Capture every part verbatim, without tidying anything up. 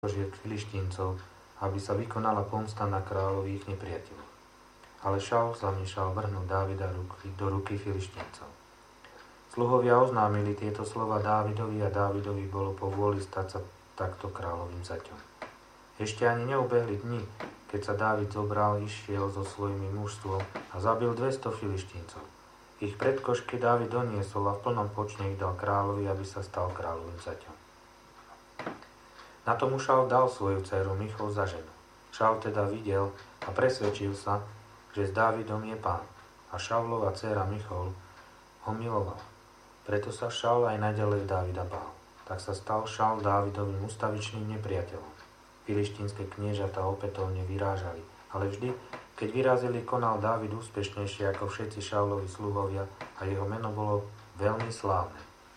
položiek filištíncov, aby sa vykonala pomsta na kráľovi ich nepriateľov. Ale Šaul zamýšľal vrhnúť Dávida do ruky filištíncov. Sluhovia oznámili tieto slova Dávidovi a Dávidovi bolo povôli stať sa takto kráľovým zaťom. Ešte ani neubehli dni, keď sa Dávid zobral, išiel so svojimi mužstvom a zabil dvesto filištíncov. Ich predkošky Dávid doniesol a v plnom počne ich dal kráľovi, aby sa stal kráľovým zaťom. Na tomu Šaul dal svoju dceru Michol za ženu. Šaul teda videl a presvedčil sa, že s Dávidom je pán. A Šaulova dcera Michol ho milovala. Preto sa Šaul aj naďalej Dávida bál. Tak sa stal Šaul Dávidovým ustavičným nepriateľom. Filištínske kniežatá opätovne vyrážali, ale vždy, keď vyrazili, konal Dávid úspešnejšie ako všetci Šaulovi sluhovia a jeho meno bolo veľmi slávne.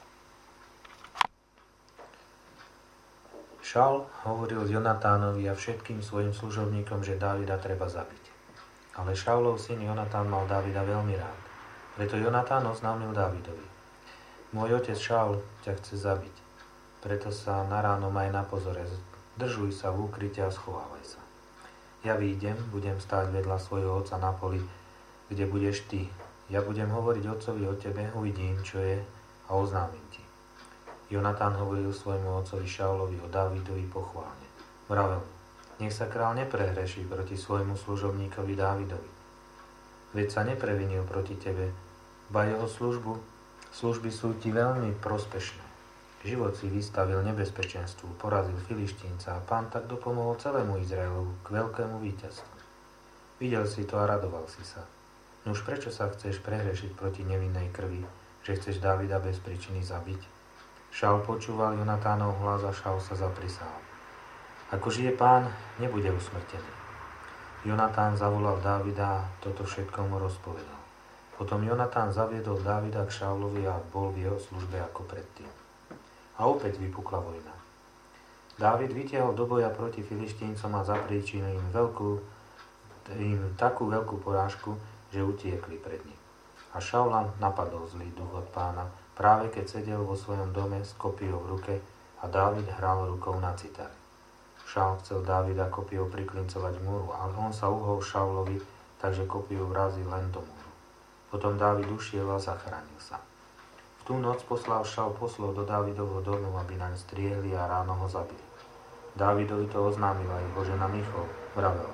Šaul hovoril Jonatánovi a všetkým svojim služobníkom, že Dávida treba zabiť. Ale Šaulov syn Jonatán mal Dávida veľmi rád. Preto Jonatán oznámil Dávidovi: Môj otec Šaul ťa chce zabiť. Preto sa na ráno maj na pozore. Držuj sa v úkryte a schovávaj sa. Ja výjdem, budem stáť vedľa svojho otca na poli, kde budeš ty. Ja budem hovoriť otcovi o tebe, uvidím, čo je a oznámim ti. Jonatán hovoril svojmu otcovi Šaulovi o Dávidovi pochválne. Vravel mu: Nech sa král neprehreší proti svojmu služobníkovi Dávidovi. Veď sa neprevinil proti tebe, ba jeho službu, služby sú ti veľmi prospešné. Život si vystavil nebezpečenstvu, porazil Filištínca a pán tak dopomohol celému Izraelu k veľkému víťazstvu. Videl si to a radoval si sa. Nuž prečo sa chceš prehrešiť proti nevinnej krvi, že chceš Dávida bez príčiny zabiť? Šaul počúval Jonatánov hlas a Šaul sa zaprisahal: Ako žije pán, nebude usmrtený. Jonatán zavolal Dávida a toto všetko mu rozpovedal. Potom Jonatán zaviedol Dávida k Šaulovi a bol v jeho službe ako predtým. A opäť vypukla vojna. Dávid vytiahol do boja proti Filištíncom a zapríčinil im, veľkú, im takú veľkú porážku, že utiekli pred ním. A Šaula napadol zlý duch od pána, práve keď sedel vo svojom dome s kopijou v ruke a Dávid hral rukou na citare. Šaul chcel Dávida kopijou priklincovať múru, ale on sa uhol Šaulovi, takže kopijou vrazil len do múru. Potom Dávid ušiel a zachránil sa. V tú noc poslal Šaul poslov do Dávidovho domu, aby naň striehli a ráno ho zabili. Dávidovi to oznámila jeho žena Michol, vravel: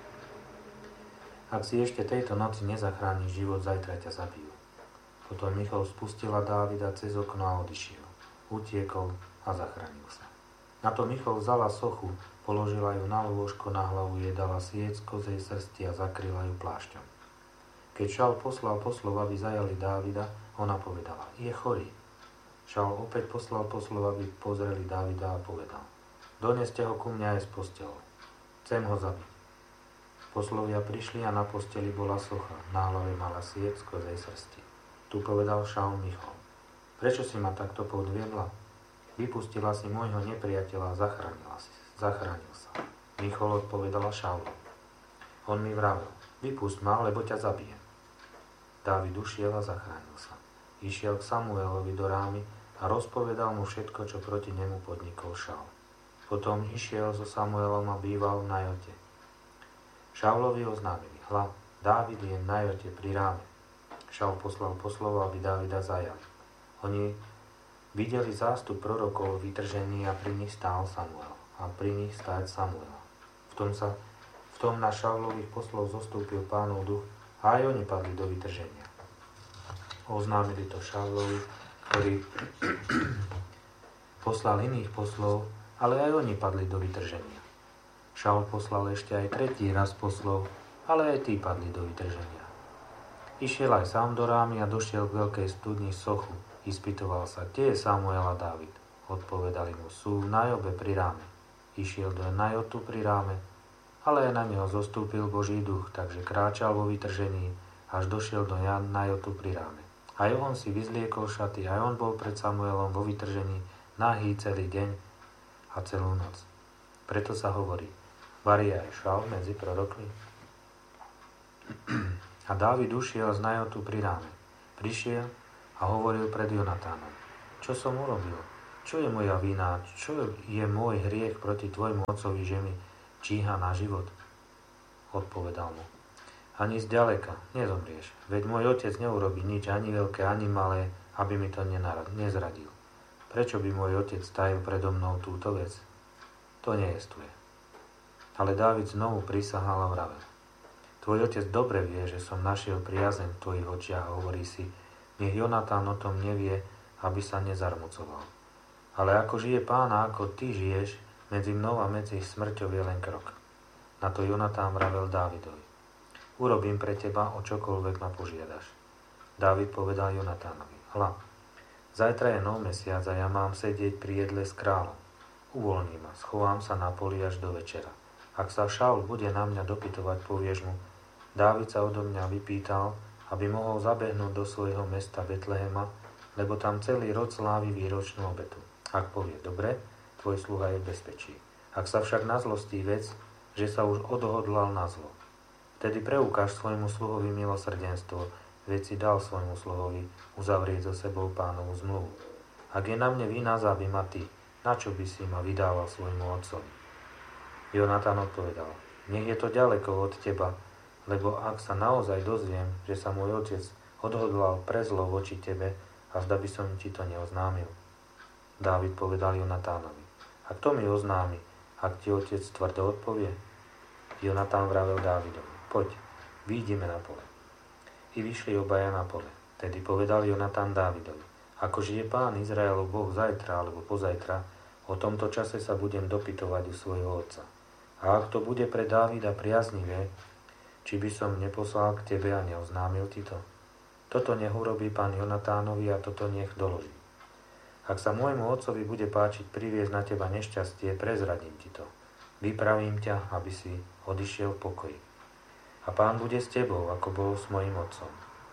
Ak si ešte tejto noci nezachrániš život, zajtra ťa zabijú. Potom Michol spustila Dávida cez okno a odišiel. Utiekol a zachránil sa. Na to Michol vzala sochu, položila ju na lôžko, na hlavu jej dala siec z kozej srsti a zakryla ju plášťom. Keď Šaul poslal poslov, aby zajali Dávida, ona povedala: Je chorý. Šaul opäť poslal poslov, aby pozreli Dávida a povedal: Doneste ho ku mňa aj z postelou. Chcem ho zabiť. Poslovia prišli a na posteli bola socha, na hlave mala siec z kozej srsti. Tu povedal Šaul Michol: Prečo si ma takto podviedla? Vypustila si môjho nepriateľa a zachránila si, zachránil sa. Michol odpovedala Šaulu: On mi vravel: Vypust ma, lebo ťa zabijem. Dávid ušiel a zachránil sa. Išiel k Samuelovi do Rámy a rozpovedal mu všetko, čo proti nemu podnikol Šaul. Potom išiel so Samuelom a býval v Najote. Šaulovi oznámili: Hľa, Dávid je v Najote pri Ráme. Šaul poslal poslov, aby Dávida zajali. Oni videli zástup prorokov vytržení a pri nich stál Samuel a pri nich stáť Samuela. V tom, sa, v tom na Šaulových poslov zostúpil Pánov duch a aj oni padli do vytrženia. Oznámili to Šaulovi, ktorý poslal iných poslov, ale aj oni padli do vytrženia. Šaul poslal ešte aj tretí raz poslov, ale aj tí padli do vytrženia. Išiel aj sám do Rámy a došiel k veľkej studni Sochu. Ispytoval sa: Kde je Samuel a Dávid? Odpovedali mu: Sú v Najobe pri Ráme. Išiel do Najotu pri Ráme, ale aj na neho zostúpil Boží duch, takže kráčal vo vytržení, až došiel do Najotu pri Ráme. Aj on si vyzliekol šaty, aj on bol pred Samuelom vo vytržení, nahý celý deň a celú noc. Preto sa hovorí: Varí aj Šaul medzi prorokmi. A Dávid ušiel z Najotu pri Ráme. Prišiel a hovoril pred Jonatánom: Čo som urobil? Čo je moja vina? Čo je môj hriech proti tvojmu otcovi, že mi číha na život? Odpovedal mu. Ani zďaleka, nezomrieš. Veď môj otec neurobí nič, ani veľké, ani malé, aby mi to nezradil. Prečo by môj otec tajil predo mnou túto vec? To nejestvuje. Ale Dávid znovu prisahal a vravel. Tvoj otec dobre vie, že som našiel priazeň v tvojich očiach a hovorí si, nech Jonatán o tom nevie, aby sa nezarmucoval. Ale ako žije Pán a ako ty žiješ, medzi mnou a medzi smrťou je len krok. Na to Jonatán vravel Dávidovi. Urobím pre teba, o čokoľvek ma požiadaš. Dávid povedal Jonatánovi. Hľa, zajtra je nov mesiac a ja mám sedieť pri jedle s kráľom. Uvoľní ma, schovám sa na poli až do večera. Ak sa Šaul bude na mňa dopytovať, povieš mu, Dávid sa odo mňa vypýtal, aby mohol zabehnúť do svojho mesta Betlehema, lebo tam celý rod slávi výročnú obetu. Ak povie, dobre, tvoj sluha je v bezpečí. Ak sa však nazlostí vec, že sa už odhodlal na zlo, vtedy preukáž svojmu sluhovi milosrdenstvo, veď si dal svojmu sluhovi uzavrieť so sebou Pánovu zmluvu. Ak je na mne vina, zabi ma ty, na čo by si ma vydával svojmu otcovi? Jonatán odpovedal, nech je to ďaleko od teba, lebo ak sa naozaj dozviem, že sa môj otec odhodlal pre zlo voči tebe, a zda by som ti to neoznámil. Dávid povedal Jonatánovi, a kto mi oznámi, ak ti otec tvrdo odpovie? Jonatán vravel Dávidovi, poď, výjdime na pole. I vyšli obaja na pole. Tedy povedal Jonatán Dávidovi, ako žije Pán Izraelov Boh zajtra alebo pozajtra, o tomto čase sa budem dopytovať u svojho otca. A ak to bude pre Dávida priaznivé, či by som neposlal k tebe a neoznámil ti to? Toto nech urobí pán Jonatánovi a toto nech doloží. Ak sa môjmu otcovi bude páčiť priviesť na teba nešťastie, prezradím ti to. Vypravím ťa, aby si odišiel v pokoji. A Pán bude s tebou, ako bol s mojim otcom.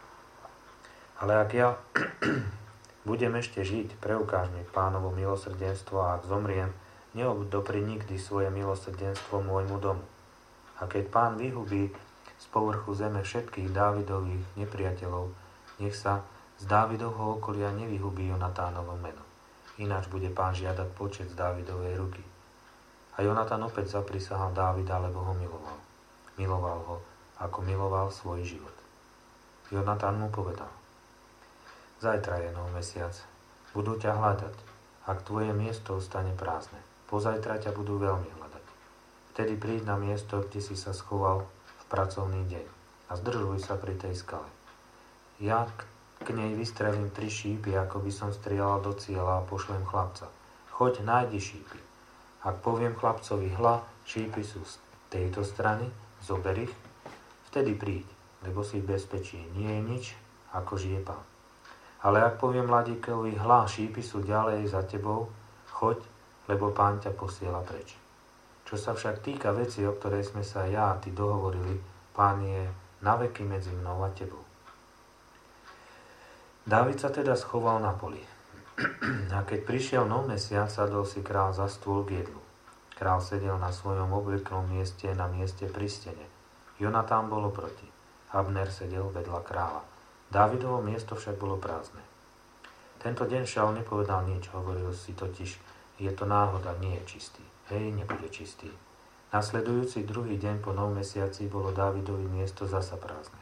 Ale ak ja budem ešte žiť, preukáž mi Pánovo milosrdenstvo a ak zomriem, neobdopri nikdy svoje milosrdenstvo môjmu domu. A keď Pán vyhubí z povrchu zeme všetkých Dávidových nepriateľov, nech sa z Dávidovho okolia nevyhubí Jonatánovo meno. Ináč bude Pán žiadať počet z Dávidovej ruky. A Jonatán opäť zaprisahal Dávida, lebo ho miloval. Miloval ho, ako miloval svoj život. Jonatán mu povedal, zajtra je nov mesiac, budú ťa hľadať, ak tvoje miesto ostane prázdne. Pozajtra ťa budú veľmi hľadať. Vtedy príď na miesto, kde si sa schoval v pracovný deň a zdržuj sa pri tej skale. Ja k nej vystrelím tri šípy, ako by som strieľal do cieľa a pošlem chlapca. Choď, nájdi šípy. Ak poviem chlapcovi, hľa, šípy sú z tejto strany, zober ich, vtedy príď, lebo si v bezpečí. Nie je nič, ako žije Pán. Ale ak poviem mladíkovi, hľa, šípy sú ďalej za tebou, choď, lebo Pán ťa posiela preč. Čo sa však týka veci, o ktorej sme sa ja a ty dohovorili, Pán je naveky medzi mnou a tebou. Dávid sa teda schoval na poli. A keď prišiel nov mesiac, sadol si král za stôl k jedlu. Král sedel na svojom obvyklom mieste, na mieste pri stene. Jonatán bol oproti. Abner sedel vedľa kráľa. Dávidovo miesto však bolo prázdne. Tento deň Šaul nepovedal nič, hovoril si totiž, je to náhoda, nie je čistý. Hej, nebude čistý. Nasledujúci druhý deň po nov mesiaci bolo Dávidovi miesto zasa prázdne.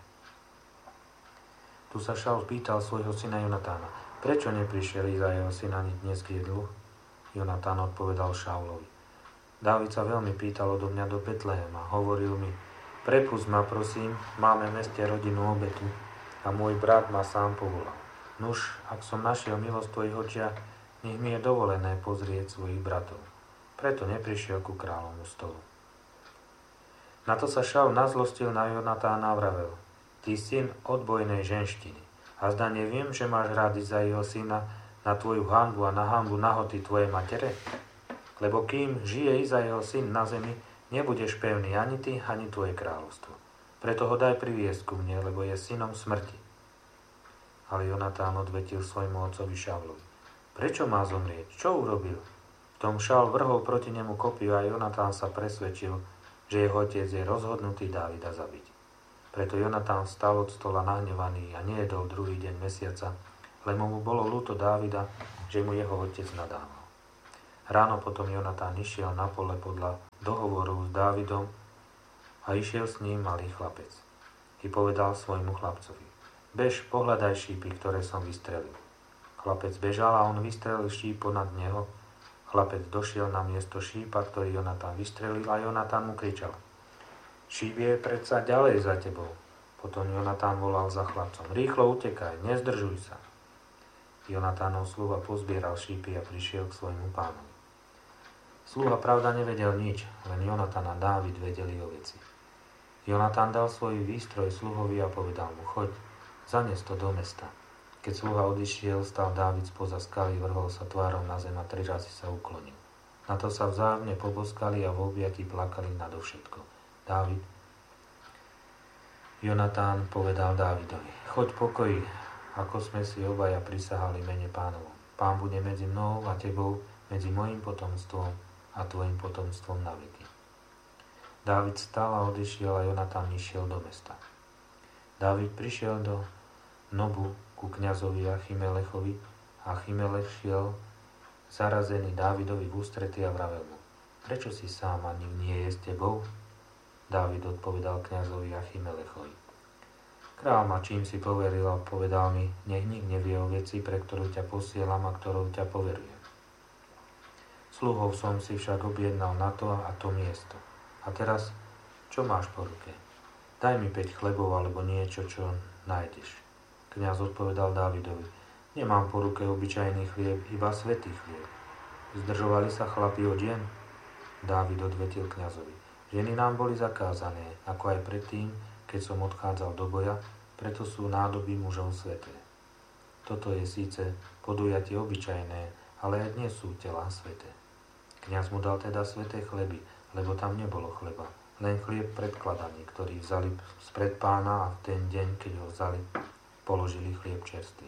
Tu sa Šaul pýtal svojho syna Jonatána, prečo neprišiel Izaijeho syn ani dnes k jedlu? Jonatán odpovedal Šaulovi. Dávid sa veľmi pýtal odo mňa do Betlehema. Hovoril mi, prepusť ma prosím, máme v meste rodinnú obetu a môj brat ma sám povolal. Nuž, ak som našiel milosť v tvojich očiach, nech mi je dovolené pozrieť svojich bratov. Preto neprišiel ku kráľovmu stolu. Na to sa Šaul nazlostil na Jonatána a vravel, ty syn odbojnej ženštiny. A zda neviem, že máš rád Izaijeho syna na tvoju hanbu a na hanbu nahoty tvojej matere? Lebo kým žije Izaijeho syn na zemi, nebudeš pevný ani ty, ani tvoje kráľovstvo. Preto ho daj priviesť ku mne, lebo je synom smrti. Ale Jonatán odvetil svojmu otcovi Šaulovi. Prečo má zomrieť? Čo urobil? V tom Šaul vrhol proti nemu kopiu a Jonatán sa presvedčil, že jeho otec je rozhodnutý Dávida zabiť. Preto Jonatán vstal od stola nahnevaný a nejedol druhý deň mesiaca, lebo mu bolo ľúto Dávida, že mu jeho otec nadával. Ráno potom Jonatán išiel na pole podľa dohovoru s Dávidom a išiel s ním malý chlapec. I povedal svojmu chlapcovi: Bež, pohľadaj šípy, ktoré som vystrelil. Chlapec bežal a on vystrelil šíp ponad neho. Chlapec došiel na miesto šípa, ktorý Jonatán vystrelil, a Jonatán mu kričal: Šíp je predsa ďalej za tebou. Potom Jonatán volal za chlapcom: Rýchlo utekaj, nezdržuj sa. Jonatánov sluha pozbieral šípy a prišiel k svojmu pánovi. Sluha pravda nevedel nič, len Jonatán a Dávid vedeli o veci. Jonatán dal svoj výstroj sluhovi a povedal mu: Choď, zanes to do mesta. Keď sluha odišiel, stal Dávid spoza skaly, vrhol sa tvárou na zem a tri razy sa uklonil. Na to sa vzájomne poboskali a v objatí plakali nadovšetko. Dávid Jonatán povedal Dávidovi: Choď pokoji, ako sme si obaja prisahali mene Pánovom. Pán bude medzi mnou a tebou, medzi mojím potomstvom a tvojim potomstvom na veky. Dávid stal a odišiel a Jonatán išiel do mesta. Dávid prišiel do Nobu ku kňazovi Achimelechovi a Achimelech šiel zarazený Dávidovi v ústrety a vravel mu: Prečo si sám a nik nie je s tebou? Dávid odpovedal kňazovi Achimelechovi: Král ma čím si poveril a povedal mi: Nech nik nevie o veci, pre ktorú ťa posielam a ktorou ťa poverujem. Sluhov som si však objednal na to a to miesto. A teraz, čo máš po ruke? Daj mi päť chlebov alebo niečo, čo nájdeš. Kňaz odpovedal Dávidovi: Nemám po ruke obyčajný chlieb, iba svätý chlieb. Zdržovali sa chlapi od žien? Dávid odvetil kňazovi: Ženy nám boli zakázané, ako aj predtým, keď som odchádzal do boja, preto sú nádoby mužov sväté. Toto je síce podujatie obyčajné, ale aj dnes sú telá sväté. Kňaz mu dal teda sväté chleby, lebo tam nebolo chleba, len chlieb predkladaný, ktorý vzali spred pána a v ten deň, keď ho vzali, položili chlieb čerstvý.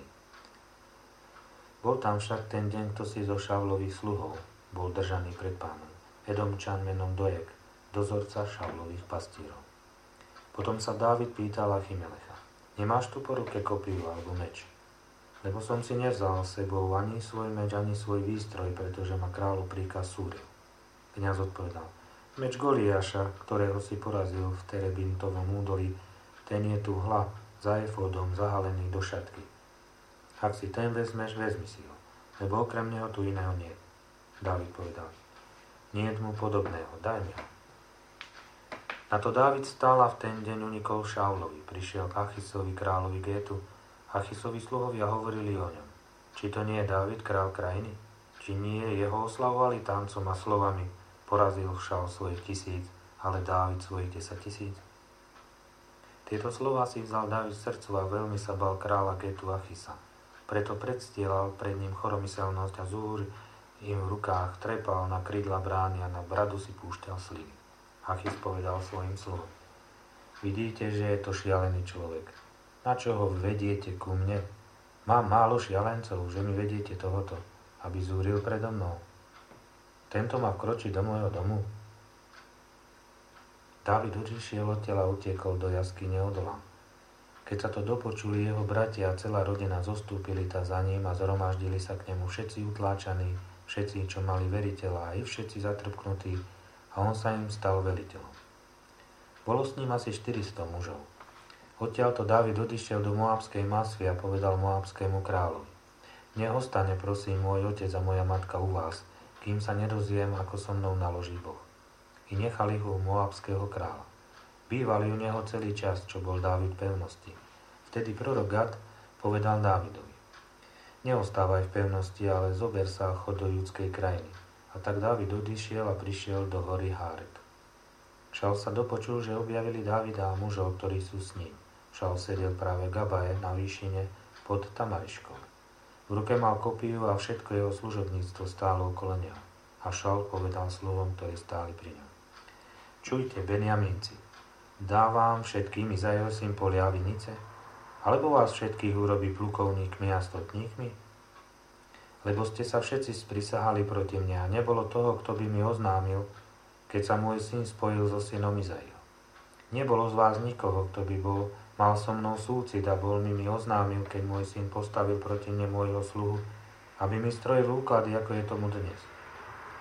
Bol tam však ten deň, kto si zo Šaulových sluhov bol držaný pred pánom, Edomčan menom Dojek, dozorca Šaulových pastírov. Potom sa Dávid pýtal Achimelecha: Nemáš tu po ruke kopiu alebo meč? Lebo som si nevzal s sebou ani svoj meč, ani svoj výstroj, pretože ma kráľov príkaz súdil. Kňaz odpovedal: Meč Goliáša, ktorého si porazil v Terebintovom údolí, ten je tu hla za efódom zahalený do šatky. Ak si ten vezmeš, vezmi si ho, lebo okrem neho tu iného nie. Dávid povedal: Nie je mu podobného, daj mi ho. Na to Dávid stál a v ten deň unikol Šaulovi. Prišiel k Achisovi kráľovi Gétu. Achisovi sluhovia hovorili o ňom: Či to nie je Dávid, král krajiny? Či nie jeho oslavovali tancom a slovami: Porazil Šaul svojich tisíc, ale Dávid svojich desať tisíc? Tieto slová si vzal Dávid z srdcu a veľmi sa bal kráľa Gétu Achisa. Preto predstielal pred ním choromyselnosť a zúr im v rukách trepal na krídla brány a na bradu si púšťal sliny. Achis povedal svojim sluhom: Vidíte, že je to šialený človek. Na čo ho vediete ku mne? Mám málo šialencov, že mi vediete tohoto, aby zúril predo mnou. Tento ma vkročí do môjho domu. Dávid odišiel od tela, utiekol do jaskyne Odolam. Keď sa to dopočuli, jeho bratia a celá rodina zostúpili ta za ním a zhromaždili sa k nemu všetci utláčaní, všetci, čo mali veriteľa, aj všetci zatrpknutí, a on sa im stal veliteľom. Bolo s ním asi štyristo mužov. Odtiaľto Dávid odišiel do Moabskej Masvy a povedal moabskému kráľovi: Nech ostane, prosím, môj otec a moja matka u vás, kým sa nedozviem, ako so mnou naloží Boh. I nechali ho u moabského kráľa. Bývali u neho celý čas, čo bol Dávid v pevnosti. Vtedy prorok Gad povedal Dávidovi: Neostávaj v pevnosti, ale zober sa a chod do judskej krajiny. A tak Dávid odišiel a prišiel do hory Hárek. Šaul sa dopočul, že objavili Dávida a mužov, ktorí sú s ním. Šaul sedel práve Gabaje na výšine pod Tamariškou. V ruke mal kopiu a všetko jeho služobníctvo stálo okolo neho. A Šaul povedal sluhom, ktorí stáli pri ňom: Čujte, Benjamínci, dávam všetkým Izajovým polia vinice? Alebo vás všetkých urobí plukovníkmi a stotníkmi? Lebo ste sa všetci sprisahali proti mne a nebolo toho, kto by mi oznámil, keď sa môj syn spojil so synom Izaiom. Nebolo z vás nikoho, kto by bol, mal so mnou súcit a bol mi mi oznámil, keď môj syn postavil proti mne môjho sluhu, aby mi strojil úklady, ako je tomu dnes.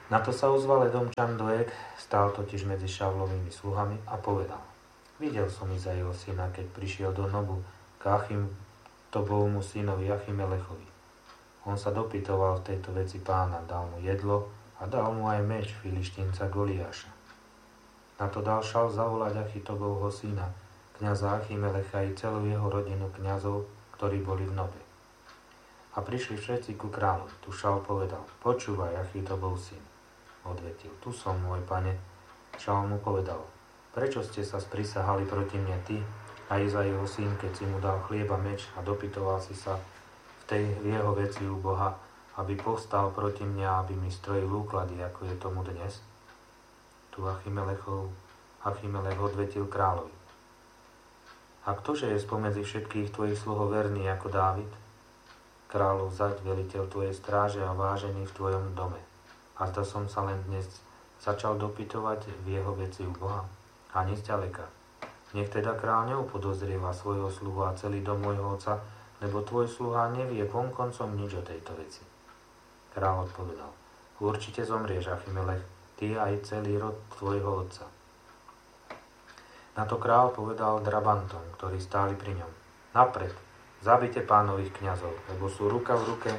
Na to sa ozval Edomčan Doeg, stál totiž medzi Šavlovými sluhami a povedal: Videl som Izaiho syna, keď prišiel do Nobu k Achim Tobovmu synovi Achimelechovi. On sa dopytoval v tejto veci pána, dal mu jedlo a dal mu aj meč Filištínca Goliáša. Na to dal Šaul zavolať Achitobovho syna, kňaza Achimelecha i celú jeho rodinu kňazov, ktorí boli v Nobe. A prišli všetci ku kráľovi. Tu Šaul povedal: Počúvaj, Achitobov syn. Odvetil: Tu som, môj pane. Šaul mu povedal: Prečo ste sa sprisahali proti mne ty a Izaiho syn, keď si mu dal chlieb a meč a dopytoval si sa v tej v jeho veci u Boha, aby povstal proti mne a aby mi strojil úklady, ako je tomu dnes? Tu Achimelechov, Achimelech odvetil kráľovi: A ktože je spomedzi všetkých tvojich sluhov verný ako Dávid? Kráľov zať, veliteľ tvojej stráže a vážený v tvojom dome. A zda som sa len dnes začal dopytovať v jeho veci u Boha? Ani zďaleka. Nech teda kráľ neupodozrieva svojho sluhu a celý dom môjho otca, lebo tvoj sluha nevie vonkoncom nič o tejto veci. Kráľ odpovedal: Určite zomrieš, Achimelech, ty aj celý rod tvojho otca. Na to kráľ povedal drabantom, ktorí stáli pri ňom: Napred, zabite pánových kňazov, lebo sú ruka v ruke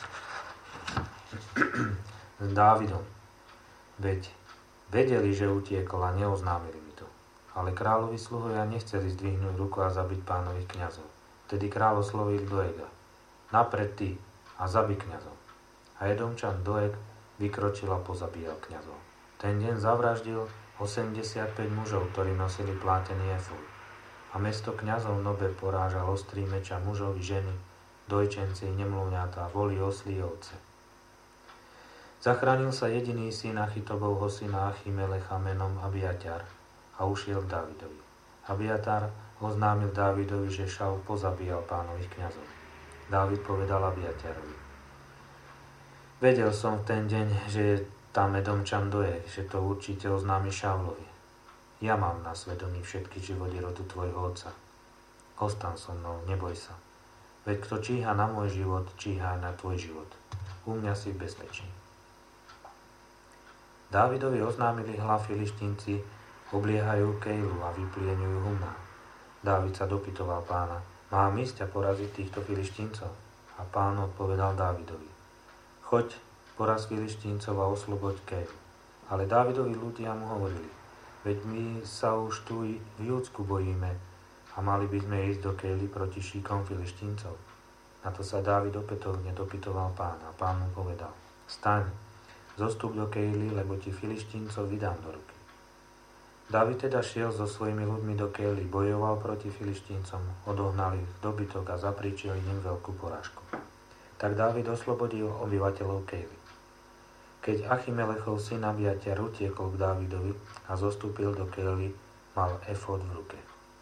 s Dávidom. Veď vedeli, že utiekol a neoznámili mi to. Ale kráľovi sluhovia nechceli zdvihnúť ruku a zabiť pánových kňazov. Tedy kráľ oslovil Doega: Napred ty a zabij kňazov. A Edomčan Doeg vykročil a pozabíjal kňazov. Ten deň zavraždil osemdesiatpäť mužov, ktorí nosili plátený efód. A mesto kňazov Nobe porážal ostrý meč a mužov i ženy, dojčenci, nemluvňatá, voli, oslí, ovce. Zachránil sa jediný syn Achitobovho syna Achimelecha menom Abiatar a ušiel k Dávidovi. Abiatar oznámil Dávidovi, že Šaul pozabíjal pánových kňazov. Dávid povedal Abiatarovi: Vedel som v ten deň, že je tam Edomčan Doeg, že to určite oznámi Šaulovi. Ja mám na svedomí všetky životy rodu tvojho otca. Ostan so mnou, neboj sa. Veď kto číha na môj život, číha na tvoj život. U mňa si v bezpečí. Dávidovi oznámili hla Filištínci, obliehajú Kejlu a vyplieňujú humná. Dávid sa dopytoval pána: Mám ísť a poraziť týchto Filištíncov? A pán odpovedal Dávidovi: Choď, poraz Filištíncov a osloboď Kejlu. Ale Dávidovi ľudia mu hovorili: Veď my sa už tu v Júdsku bojíme a mali by sme ísť do Kejly proti šíkom Filištíncov. Na to sa Dávid opätovne dopytoval pána. Pán mu povedal: Staň, zostup do Kejly, lebo ti Filištíncov vydám do ruky. Dávid teda šiel so svojimi ľudmi do Kejly, bojoval proti Filištíncom, odohnal ich dobytok a zapríčil im veľkú porážku. Tak Dávid oslobodil obyvateľov Kejly. Keď Achimelechov syn Abiatar utiekol k Dávidovi a zostúpil do Kejly, mal efód v ruke.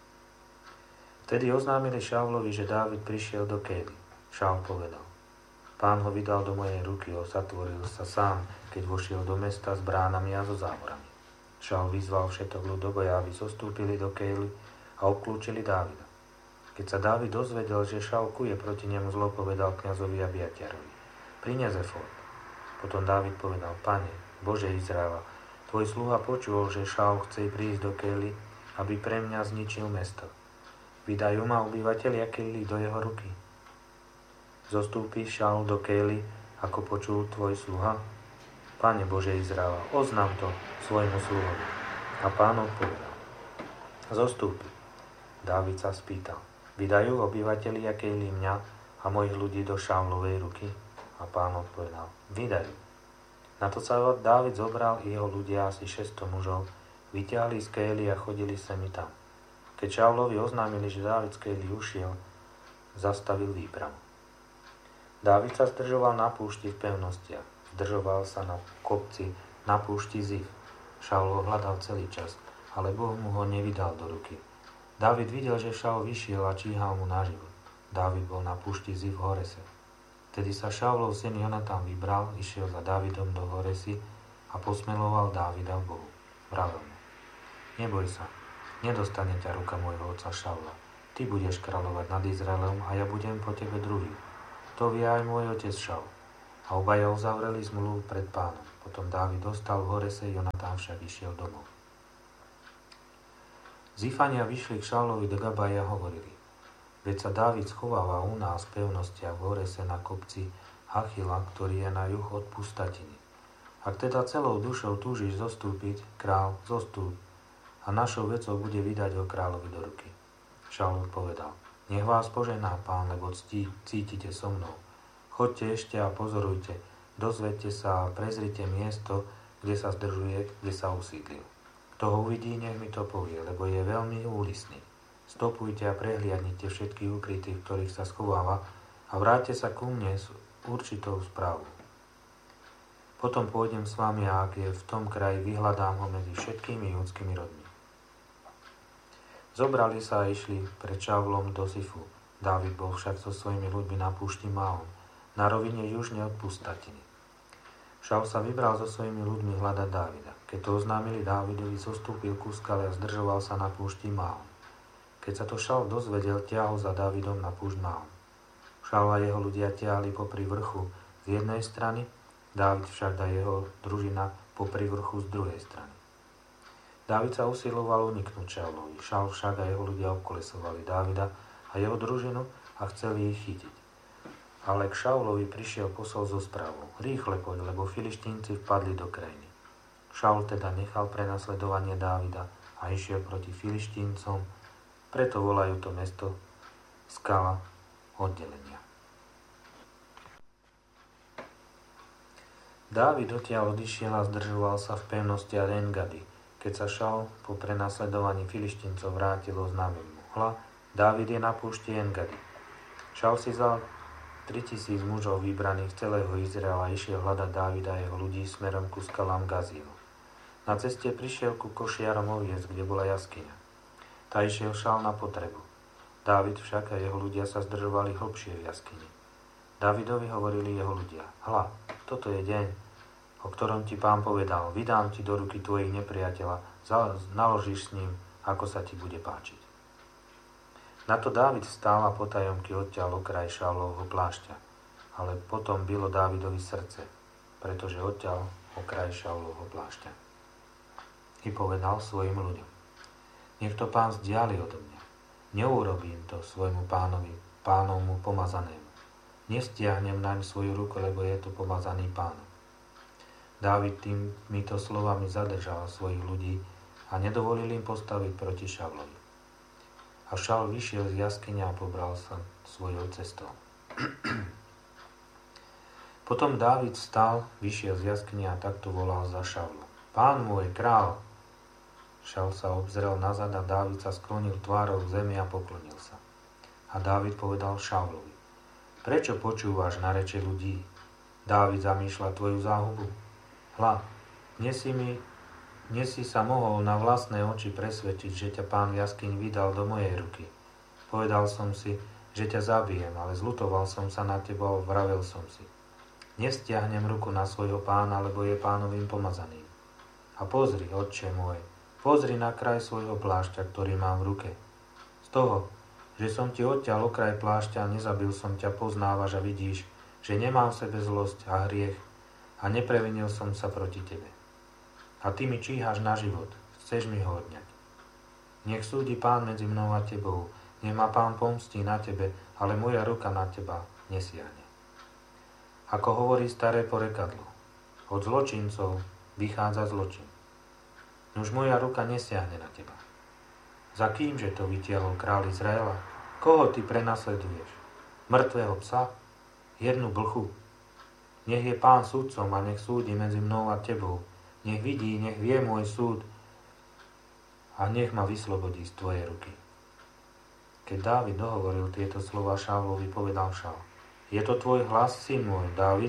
Vtedy oznámili Šaulovi, že Dávid prišiel do Kejly. Šaul povedal: Pán ho vydal do mojej ruky, osatvoril sa sám, keď vošiel do mesta s bránami a so závorami. Šaul vyzval všetok ľud do boja, aby zostúpili do Kejly a obklúčili Dávida. Keď sa Dávid dozvedel, že Šaul kuje proti nemu, zlo povedal kňazovi Abiatarovi: Prines efód. Potom Dávid povedal: Pane, Bože Izraela, tvoj sluha počul, že Šaul chce prísť do Kejly, aby pre mňa zničil mesto. Vydajú ma obyvatelia Kejly do jeho ruky. Zostúpi Šaul do Kejly, ako počul tvoj sluha? Pane Bože Izraela, oznám to svojmu sluhovi. A pán odpovedal: Zostúpi. Dávid sa spýtal: Vydajú obyvatelia Kejly mňa a mojich ľudí do Šaulovej ruky? A pán odpovedal: Vydajú. Na to sa Dávid zobral i jeho ľudia, asi šesťsto mužov, vyťahli z Kejly a chodili semi tam. Keď Šaulovi oznámili, že Dávid z Kejly ušiel, zastavil výpravu. Dávid sa zdržoval na púšti v pevnostiach. Zdržoval sa na kopci na púšti Zif. Šaul ho hľadal celý čas, ale Boh mu ho nevydal do ruky. Dávid videl, že Šaul vyšiel a číhal mu na život. Dávid bol na púšti Zif v Horese. Vtedy sa Šaulov syn Jonatan vybral, išiel za Dávidom do Horesy a posmeloval Dávida v Bohu. Vravel mu: Neboj sa, nedostane ťa ruka môjho otca Šaula. Ty budeš kráľovať nad Izraelom a ja budem po tebe druhý. To vie aj môj otec Šaul. A obaja uzavreli zmluvu pred pánom. Potom Dávid dostal v Horese, Jonatán však išiel domov. Zifania vyšli k Šaulovi do Gabaji a hovorili: Veď sa Dávid schováva u nás v pevnostiach v Horese na kopci Achila, ktorý je na juh od pustatiny. Ak teda celou dušou túžiš zostúpiť, král, zostúp, a našou vecou bude vydať ho kráľovi do ruky. Šaul povedal: Nech vás požená Pán, lebo ctí, cítite so mnou. Choďte ešte a pozorujte, dozvedte sa a prezrite miesto, kde sa zdržuje, kde sa usídlil. Kto ho uvidí, nech mi to povie, lebo je veľmi úlisný. Stopujte a prehliadnite všetkých ukrytých, ktorých sa schováva, a vráťte sa ku mne s určitou správou. Potom pôjdem s vami a ak je v tom kraji, vyhľadám ho medzi všetkými judskými rodmi. Zobrali sa a išli pred Šaulom do Sifu. Dávid bol však so svojimi ľuďmi na púšti Maon, na rovine južne od pustatiny. Šaul sa vybral so svojimi ľuďmi hľadať Dávida. Keď to oznámili Dávidovi, zostúpil ku skale a zdržoval sa na púšti Maon. Keď sa to Šaul dozvedel, ťahol za Dávidom na púšť Maon. Šaul a jeho ľudia ťahli popri vrchu z jednej strany, Dávid však a jeho družina popri vrchu z druhej strany. Dávid sa usiloval uniknúť Šaulovi. Šaul však a jeho ľudia obkolesovali Dávida a jeho družinu a chceli ich chytiť. Ale k Šaulovi prišiel posol so správou: Rýchle poď, lebo Filištínci vpadli do krajiny. Šaul teda nechal prenasledovanie Dávida a išiel proti Filištíncom, preto volajú to mesto Skala oddelenia. Dávid odtiaľ odišiel a zdržoval sa v pevnosti En-Gadi. Keď sa Šaul po prenasledovaní Filištíncov vrátil, oznámil mu: Hľa, Dávid je na púšti En-Gadi. Šaul si vzal tritisíc mužov vybraných z celého Izraela a išiel hľadať Dávida a jeho ľudí smerom ku skalám Gazího. Na ceste prišiel ku košiarom oviec, kde bola jaskyňa. Tá išiel Šaul na potrebu. Dávid však a jeho ľudia sa zdržovali hlbšie v jaskyni. Dávidovi hovorili jeho ľudia: Hľa, toto je deň, o ktorom ti Pán povedal: Vydám ti do ruky tvojich nepriateľa, naložíš s ním, ako sa ti bude páčiť. Na to Dávid stál a potajomky odťal okraj Šaulovho plášťa, ale potom bylo Dávidovi srdce, pretože odťal okraj Šaulovho plášťa. I povedal svojim ľuďom: Nech to Pán vzdiali odo mňa. Neurobím to svojmu pánovi, pánovmu pomazanému. Nestiahnem naň svoju ruku, lebo je to pomazaný Pánom. Dávid týmito slovami zadržal svojich ľudí a nedovolil im postaviť proti Šaulovi. A Šaul vyšiel z jaskyne a pobral sa svojou cestou. Potom Dávid vstal, vyšiel z jaskyne a takto volal za Šaulom: Pán môj, král! Šaul sa obzrel nazad a Dávid sa sklonil tvárou k zemi a poklonil sa. A Dávid povedal Šaulovi: Prečo počúvaš na reče ľudí? Dávid zamýšľa tvoju záhubu. Hľa, dnes si, mi, dnes si sa mohol na vlastné oči presvedčiť, že ťa Pán v jaskyni vydal do mojej ruky. Povedal som si, že ťa zabijem, ale zľutoval som sa na teba a vravel som si: Nestiahnem ruku na svojho pána, lebo je Pánovým pomazaným. A pozri, otče môj, pozri na kraj svojho plášťa, ktorý mám v ruke. Z toho, že som ti odťal okraj plášťa a nezabil som ťa, poznávaš a vidíš, že nemám v sebe zlosť a hriech a neprevinil som sa proti tebe. A ty mi číhaš na život, chceš mi ho odňať. Nech súdi Pán medzi mnou a tebou, nech ma Pán pomstí na tebe, ale moja ruka na teba nesiahne. Ako hovorí staré porekadlo: od zločincov vychádza zločin. Nuž moja ruka nesiahne na teba. Za kýmže to vytiahol kráľ Izraela? Koho ty prenasleduješ? Mŕtvého psa? Jednu blchu? Nech je Pán sudcom a nech súdi medzi mnou a tebou. Nech vidí, nech vie môj súd a nech ma vyslobodí z tvojej ruky. Keď Dávid dohovoril tieto slova Šaulovi, povedal Šaul: Je to tvoj hlas, syn môj, Dávid?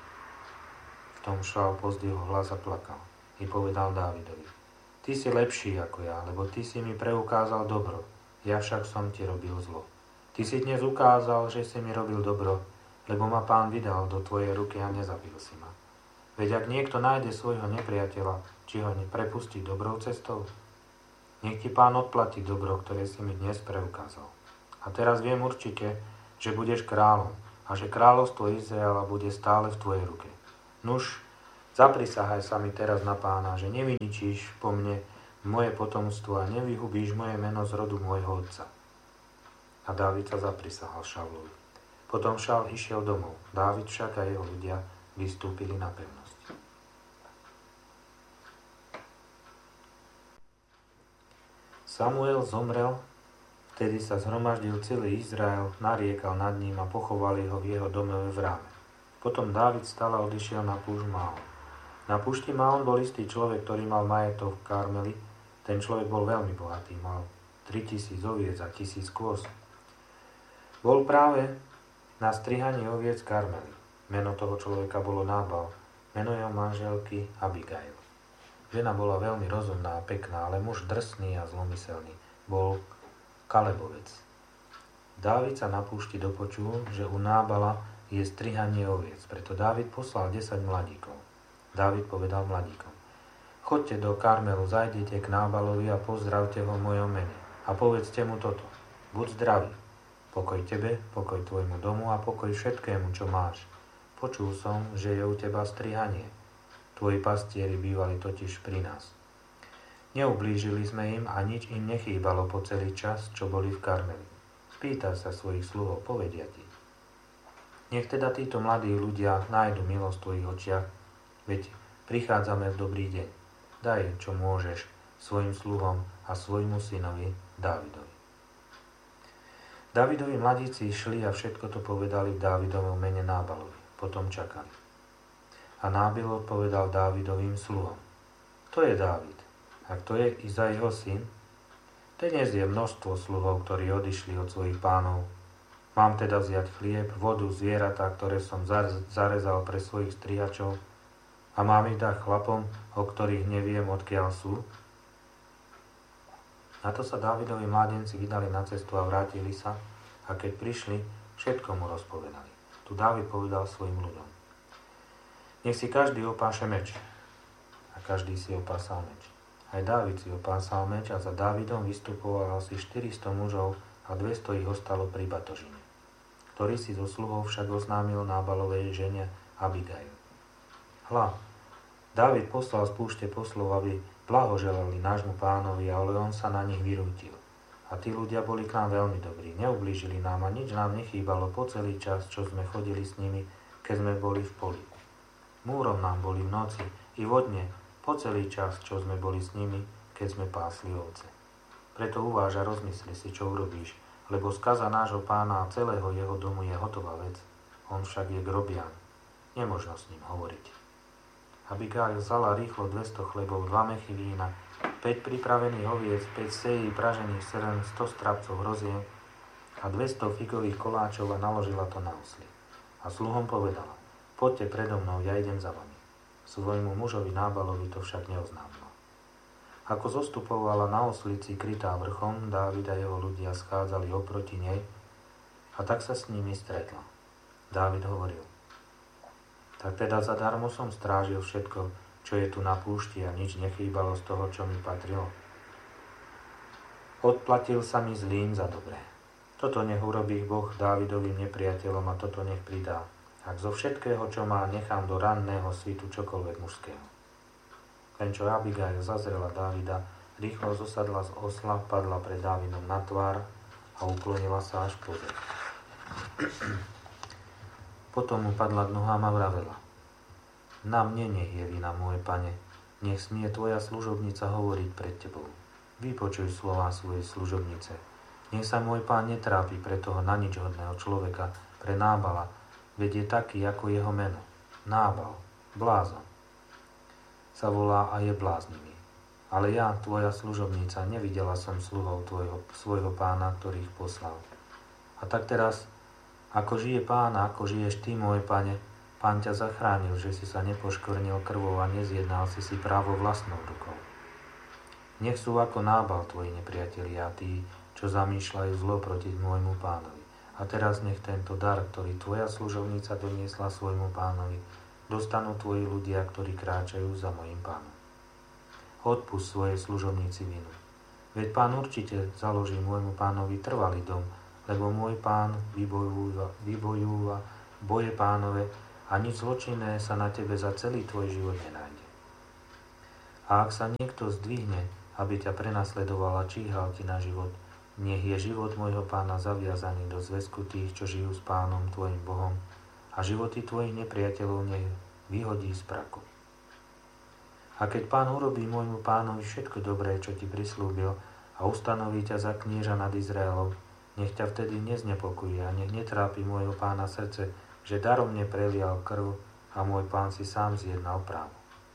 V tom Šaul pozdvihol hlas a plakal. I povedal Dávidovi: Ty si lepší ako ja, lebo ty si mi preukázal dobro, ja však som ti robil zlo. Ty si dnes ukázal, že si mi robil dobro, lebo ma Pán vydal do tvojej ruky a nezabil si ma. Veď ak niekto nájde svojho nepriateľa, či ho neprepustí dobrou cestou? Nech ti Pán odplatí dobro, ktoré si mi dnes preukázal. A teraz viem určite, že budeš kráľom a že kráľovstvo Izraela bude stále v tvojej ruke. Nuž, Zaprisahaj sa mi teraz na Pána, že nevyničíš po mne moje potomstvo a nevyhubíš moje meno z rodu môjho otca. A Dávid sa zaprisahal Šaulovi. Potom Šaul išiel domov. Dávid však a jeho ľudia vystúpili na pevnosť. Samuel zomrel, vtedy sa zhromaždil celý Izrael, nariekal nad ním a pochovali ho v jeho dome v Ráme. Potom Dávid stal a odišiel na púšť Maón. Na púšti Maón bol istý človek, ktorý mal majetok v Karmeli. Ten človek bol veľmi bohatý, mal tritisíc oviec a tisíc kôz. Bol práve na strihaní oviec Karmeli. Meno toho človeka bolo Nábal, meno jeho manželky Abigail. Žena bola veľmi rozumná a pekná, ale muž drsný a zlomyselný. Bol Kalebovec. Dávid sa na púšti dopočul, že u Nábala je strihanie oviec, preto Dávid poslal desať mladíkov. Dávid povedal mladíkom: Choďte do Karmelu, zajdete k Nábalovi a pozdravte ho v mojom mene. A povedzte mu toto: Buď zdravý, pokoj tebe, pokoj tvojmu domu a pokoj všetkému, čo máš. Počul som, že je u teba strihanie. Tvoji pastieri bývali totiž pri nás. Neublížili sme im a nič im nechýbalo po celý čas, čo boli v Karmeli. Spýtaj sa svojich sluhov, povedia ti. Nech teda títo mladí ľudia nájdu milosť v tvojich očiach, veď prichádzame v dobrý deň. Daj, čo môžeš, svojim sluhom a svojmu synovi Dávidovi. Dávidovi mladíci išli a všetko to povedali v Dávidovom mene Nábalovi. Potom čakali. A Nábil odpovedal Dávidovým sluhom: To je Dávid. Ak to je Izaj jeho syn, dnes je množstvo sluhov, ktorí odišli od svojich pánov. Mám teda vziať chlieb, vodu, zvieratá, ktoré som zarezal pre svojich strihačov, a mám ich dať chlapom, o ktorých neviem, odkiaľ sú? Na to sa Dávidovi mládenci vydali na cestu a vrátili sa, a keď prišli, všetko mu rozpovedali. Tu Dávid povedal svojim ľuďom: Nech si každý opáše meč. A každý si opásal meč. Aj Dávid si opásal meč a za Dávidom vystupovalo asi štyristo mužov a dvesto ich ostalo pri batožine, ktorý si zo sluhov však oznámil Nábalovej žene Abigail. Hľa, Dávid poslal z púšte poslov, aby blahoželali nášmu pánovi, ale on sa na nich vyrútil. A tí ľudia boli k nám veľmi dobrí, neublížili nám a nič nám nechýbalo po celý čas, čo sme chodili s nimi, keď sme boli v poli. Múrom nám boli v noci i vodne po celý čas, čo sme boli s nimi, keď sme pásli ovce. Preto uváž a rozmysli si, čo urobíš, lebo skaza nášho pána a celého jeho domu je hotová vec. On však je grobian. Nemožno s ním hovoriť. Abigail vzala rýchlo dvesto chlebov, dva mechy vína, päť pripravených oviec, päť sejí pražených srn, sto strapcov hrozien a dvesto figových koláčov a naložila to na osly. A sluhom povedala: Poďte predo mnou, ja idem za vami. Svojmu mužovi Nábalovi to však neoznámila. Ako zostupovala na oslici krytá vrchom, Dávid a jeho ľudia schádzali oproti nej a tak sa s nimi stretla. Dávid hovoril: Tak teda zadarmo som strážil všetko, čo je tu na púšti a nič nechýbalo z toho, čo mi patrilo. Odplatil sa mi zlým za dobré. Toto nech urobí Boh Dávidovým nepriateľom a toto nech pridá, ak zo všetkého, čo má, nechám do ranného svitu čokoľvek mužského. Len čo Abigail zazrela Dávida, rýchlo zosadla z osla, padla pred Dávidom na tvár a uklonila sa až po zem. Potom mu padla k nohám a vravela: Na mne nech je vina, môj pane, nech smie tvoja služobnica hovoriť pred tebou. Vypočuj slová svojej služobnice. Nech sa môj pán netrápi pre toho na nič hodného človeka, pre Nábala, veď je taký ako jeho meno. Nábal, blázon, sa volá a je bláznivý. Ale ja, tvoja služobnica, nevidela som sluhov tvojho, svojho pána, ktorých poslal. A tak teraz, ako žije pán, ako žiješ ty, môj pane, pán ťa zachránil, že si sa nepoškvrnil krvou a nezjednal si si právo vlastnou rukou. Nech sú ako Nábal tvoji nepriatelia a tí, čo zamýšľajú zlo proti môjmu pánovi. A teraz nech tento dar, ktorý tvoja služovnica doniesla svojmu pánovi, dostanú tvoji ľudia, ktorí kráčajú za mojim pánom. Odpusť svojej služovnici vinu. Veď pán určite založí môjmu pánovi trvalý dom, lebo môj pán vybojúva, vybojúva boje pánove a nič zločinné sa na tebe za celý tvoj život nenájde. A ak sa niekto zdvihne, aby ťa prenasledoval a číhal ti na život, nech je život môjho pána zaviazaný do zväzku tých, čo žijú s pánom tvojim Bohom, a životy tvojich nepriateľov nech vyhodí z praku. A keď pán urobí môjmu pánovi všetko dobré, čo ti prislúbil, a ustanoví ťa za knieža nad Izraelom, nech ťa vtedy neznepokuje a nech netrápi môjho pána srdce, že darom neprelial krv a môj pán si sám zjednal právo.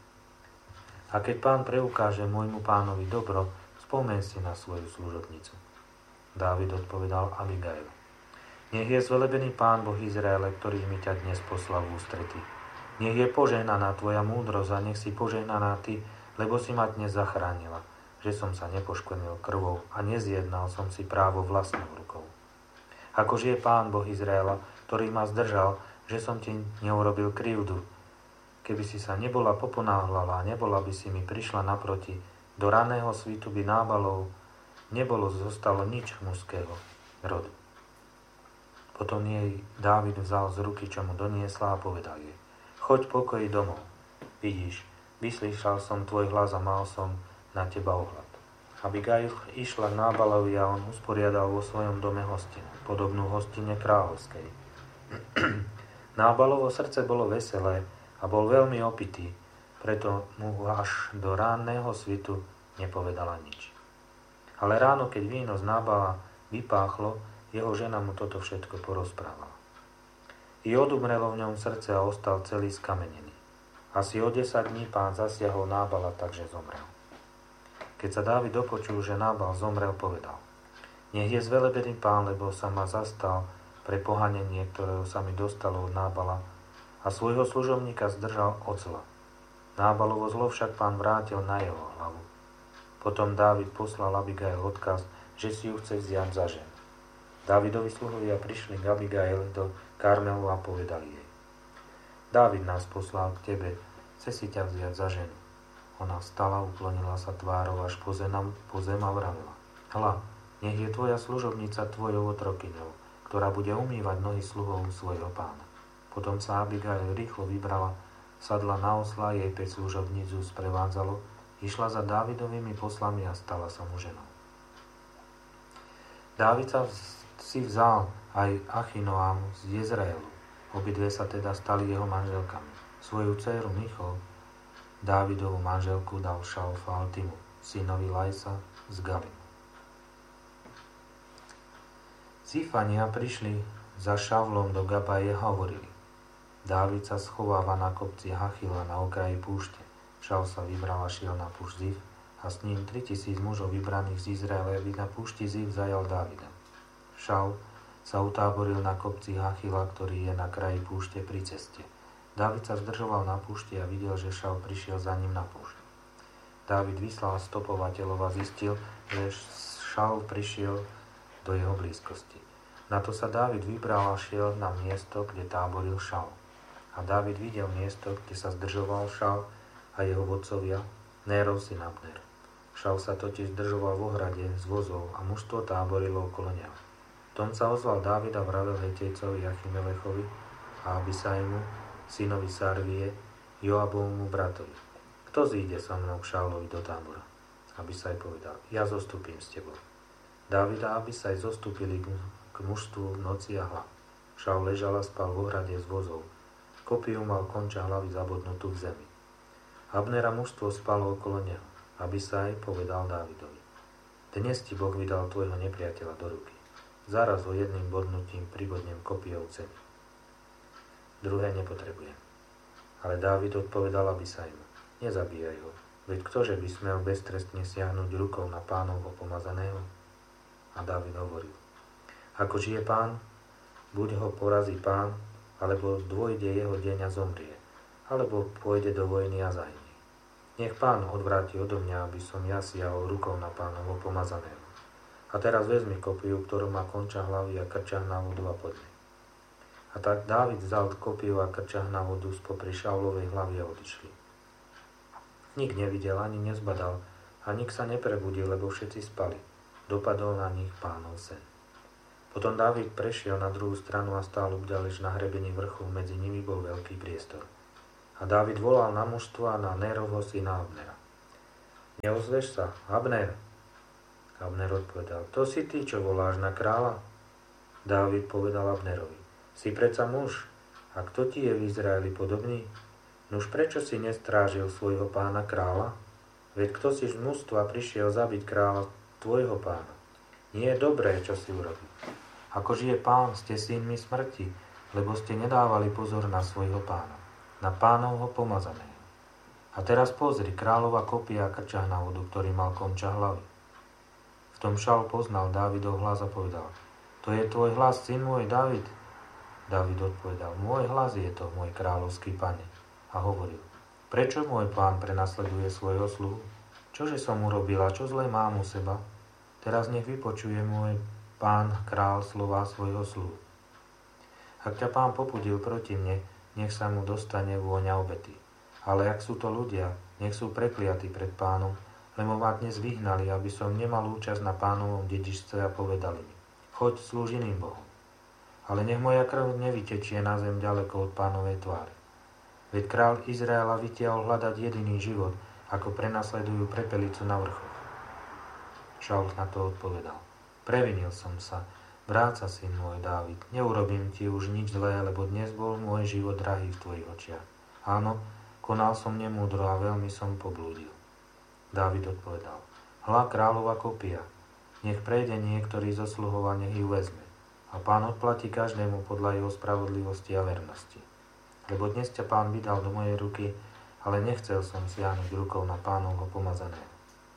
A keď pán preukáže môjmu pánovi dobro, spomen si na svoju služobnicu. Dávid odpovedal Abigail: Nech je zvelebený pán Boh Izraele, ktorý mi ťa dnes poslal v ústretí. Nech je požehnaná tvoja múdrosť a nech si požehnaná ty, lebo si ma dnes zachránila, že som sa nepoškvrnil krvou a nezjednal som si právo vlastnou rukou. Ako žije pán Boh Izraela, ktorý ma zdržal, že som ti neurobil krivdu. Keby si sa nebola poponáhľala a nebola by si mi prišla naproti, do raného svitu by Nábalov nebolo zostalo nič mužského rodu. Potom jej Dávid vzal z ruky, čo mu doniesla, a povedal jej: Choď pokoji domov. Vidíš, vyslyšal som tvoj hlas a mal som na teba ohľad. Abigail išla k Nábalovi a on usporiadal vo svojom dome hostinu, podobnú hostine kráľovskej. Nábalovo srdce bolo veselé a bol veľmi opitý, preto mu až do ránneho svitu nepovedala nič. Ale ráno, keď víno z Nábala vypáchlo, jeho žena mu toto všetko porozprávala. I odumrelo v ňom srdce a ostal celý skamenený. Asi o desať dní pán zasiahol Nábala, takže zomrel. Keď sa Dávid dopočul, že Nábal zomrel, povedal: Nech je zvelebený pán, lebo sa ma zastal pre pohanenie, ktorého sa mi dostalo od Nábala, a svojho služobníka zdržal od zla. Nábalovo zlo však pán vrátil na jeho hlavu. Potom Dávid poslal Abigail odkaz, že si ju chce vziať za ženu. Dávidovi sluhovia prišli k Abigail do Karmelu a povedali jej: Dávid nás poslal k tebe, chce si ťa vziať za ženu. Ona vstala, uklonila sa tvárou až po zem, po zem a vravila: Hľa, nech je tvoja služobnica tvojou otrokyňou, ktorá bude umývať nohy sluhov svojho pána. Potom sa Abigail rýchlo vybrala, sadla na osla, jej päť služobníc ju sprevádzalo, išla za Dávidovými poslami a stala sa mu ženou. Dávid sa si vzal aj Achinoam z Jezreelu. Obidve sa teda stali jeho manželkami. Svoju dcéru Michol, Dávidovú manželku, dal Šalfaltimu, synovi Lajsa z Galimu. Zifania prišli za Šavlom do Gabaje a hovorili: Dávid sa schováva na kopci Hachila na okraji púšte. Šaul sa vybral a šiel na púšť Zif a s ním tritisíc mužov vybraných z Izraelovi na púšti Zif zajal Dávida. Šaul sa utáboril na kopci Hachila, ktorý je na kraji púšte pri ceste. Dávid sa zdržoval na púšti a videl, že Šaul prišiel za ním na púšť. Dávid vyslal stopovateľov a zistil, že Šaul prišiel do jeho blízkosti. Na to sa Dávid vybral a šiel na miesto, kde táboril Šaul. A Dávid videl miesto, kde sa zdržoval Šaul a jeho vodcovia, Nérov syn Abner. Šaul sa totiž zdržoval v ohrade z vozov a mužstvo táborilo okolo neho. Tom sa ozval Dávid a vravel Hetejcovi Achimelechovi a Abisaimu, synovi Sarvie, Joabovmu bratovi: Kto zíde so mnou k Šaulovi do tábora? Abisaj povedal: Ja zostúpim s tebou. Dávid a Abisaj zostúpili k mužstvu v noci a hla. Šaul ležal a spal v ohrade z vozov. Kopiu mal konča hlavy zabodnutú v zemi. Abner a mužstvo spalo okolo neho. Abisaj povedal Dávidovi: Dnes ti Boh vydal tvojho nepriateľa do ruky. Zaraz ho jedným bodnutím pribodnem kopijou v zemi. Druhé nepotrebujem. Ale Dávid odpovedal Abisajmu: Nezabíjaj ho, veď ktože by smel beztrestne siahnuť rukou na pánovho pomazaného? A Dávid hovoril: Ako žije pán, buď ho porazí pán, alebo dôjde jeho deň a zomrie, alebo pôjde do vojny a zahynie. Nech pán odvráti odo mňa, aby som ja siahol rukou na pánovho pomazaného. A teraz vezmi kopiu, ktorú má konča hlavy a krčah na vodu a poďme. A tak Dávid vzal kopiu a krčah na vodu spopri Šaulovej hlavy a odišli. Nik nevidel ani nezbadal a nik sa neprebudil, lebo všetci spali. Dopadol na nich pánov sen. Potom Dávid prešiel na druhú stranu a stál obďaleč na hrebení vrchu, medzi nimi bol veľký priestor. A Dávid volal na mužstvo a na Nérovho syna Abnera. Neozveš sa, Abner? Abner odpovedal, to si ty, čo voláš na kráľa? Dávid povedal Abnerovi, si predsa muž, a kto ti je v Izraeli podobný? Nuž prečo si nestrážil svojho pána kráľa? Veď kto si z mužstva prišiel zabiť kráľa tvojho pána? Nie je dobré, čo si urobil. Ako žije pán, ste synmi smrti, lebo ste nedávali pozor na svojho pána, na pánovho pomazaného. A teraz pozri, kráľova kopia krčah na vodu, ktorý mal konča hlavy. V tom Šaul poznal Dávidov hlas a povedal, to je tvoj hlas, syn môj Dávid. Dávid odpovedal, môj hlas je to, môj kráľovský pane. A hovoril, prečo môj pán prenasleduje svojho sluhu? Čože som urobil a čo zlé mám u seba? Teraz nech vypočuje môj pán král slova svojho sluhu. Ak ťa pán popudil proti mne, nech sa mu dostane vôňa obety. Ale ak sú to ľudia, nech sú prekliatí pred pánom, lebo ma dnes vyhnali, aby som nemal účasť na pánovom dedičstve a povedali mi, choď slúž iným bohom. Ale nech moja krv nevytečie na zem ďaleko od pánovej tváre. Veď kráľ Izraela vytiahol hľadať jediný život, ako prenasledujú prepelicu na vrchoch. Šaul na to odpovedal, previnil som sa, vráť sa, syn môj Dávid, neurobím ti už nič zlé, lebo dnes bol môj život drahý v tvojich očiach. Áno, konal som nemúdro a veľmi som poblúdil. Dávid odpovedal, hľa kráľova kopia, nech prejde niektorý zo sluhov a nech ju vezme. A pán odplatí každému podľa jeho spravodlivosti a vernosti. Lebo dnes ťa pán vydal do mojej ruky, ale nechcel som siahnuť rukou na pánovho pomazaného.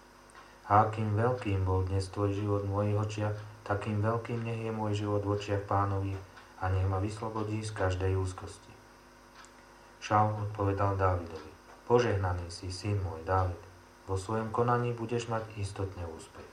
A akým veľkým bol dnes tvoj život v mojich očiach, takým veľkým nech je môj život v očiach pánovi a nech ma vyslobodí z každej úzkosti. Šaul odpovedal Dávidovi, požehnaný si, syn môj Dávid, vo svojom konaní budeš mať istotne úspech.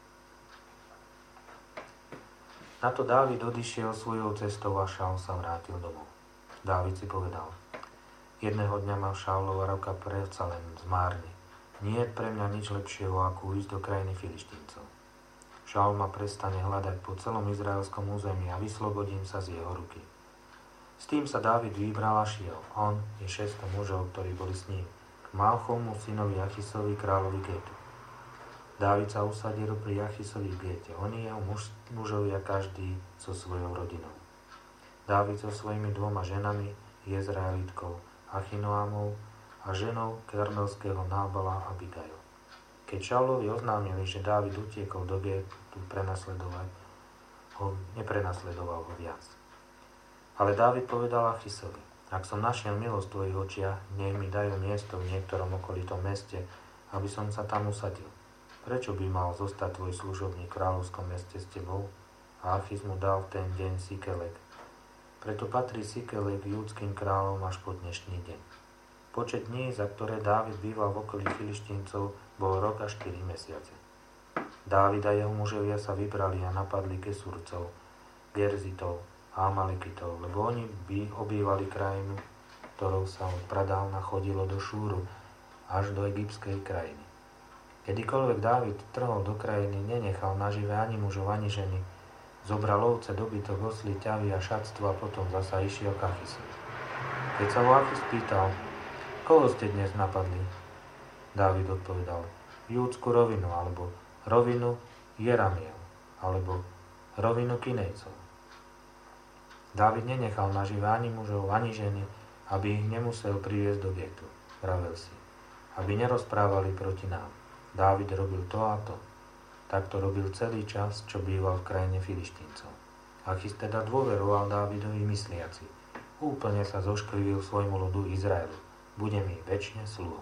Na to Dávid odišiel svojou cestou a Šaul sa vrátil domov. Dávid si povedal, jedného dňa ma Šaulova ruka predsa len zmárni. Nie je pre mňa nič lepšieho, ako ísť do krajiny Filištíncov. Šaul ma prestane hľadať po celom izraelskom území a vyslobodím sa z jeho ruky. S tým sa Dávid vybral a šiel, on i šesťsto mužov, ktorí boli s ním, k Malchomu, synovi Achisovi, kráľovi Gétu. Dávid sa usadil pri Achisovi v Géte, oni jeho muž, mužovia každý so svojou rodinou. Dávid so svojimi dvoma ženami, Jezraelitkou Achinoamou a ženou karmelského Nábala Abigail. Keď Šaulovi oznámili, že Dávid utiekol do Gétu prenasledovať, ho neprenasledoval ho viac. Ale Dávid povedal Achisovi, ak som našiel milosť v tvojich očiach, nech mi dajú miesto v niektorom okolitom meste, aby som sa tam usadil. Prečo by mal zostať tvoj služobník v kráľovskom meste s tebou? A Achis mu dal v ten deň Sikelek. Preto patrí Sikelek júdskym kráľom až po dnešný deň. Počet dní, za ktoré Dávid býval v okolí Filištíncov, bol rok a štyri mesiace. Dávid a jeho mužovia sa vybrali a napadli Gesurcov, Gerzitov a Amalekitov, lebo oni by obývali krajinu, ktorou sa od pradávna chodilo do Šúru až do egyptskej krajiny. Kedykoľvek Dávid trhol do krajiny, nenechal nažive ani mužov, ani ženy. Zobral ovce, dobytok, osly, ťavy a šatstvo a potom zasa išiel k Achisovi. Keď sa ho Achis pýtal, koho ste dnes napadli? Dávid odpovedal, Júdsku rovinu, alebo rovinu Jeramiel, alebo rovinu Kinejcov. Dávid nenechal nažive ani mužov, ani ženy, aby ich nemusel priviesť do Gétu, vravel si, aby nerozprávali proti nám. Dávid robil to a to. Tak to robil celý čas, čo býval v krajine Filištíncov. Achis teda dôveroval Dávidovi mysliaci. Úplne sa zošklivil svojmu ľudu Izraelu. Bude mi večne sluhom.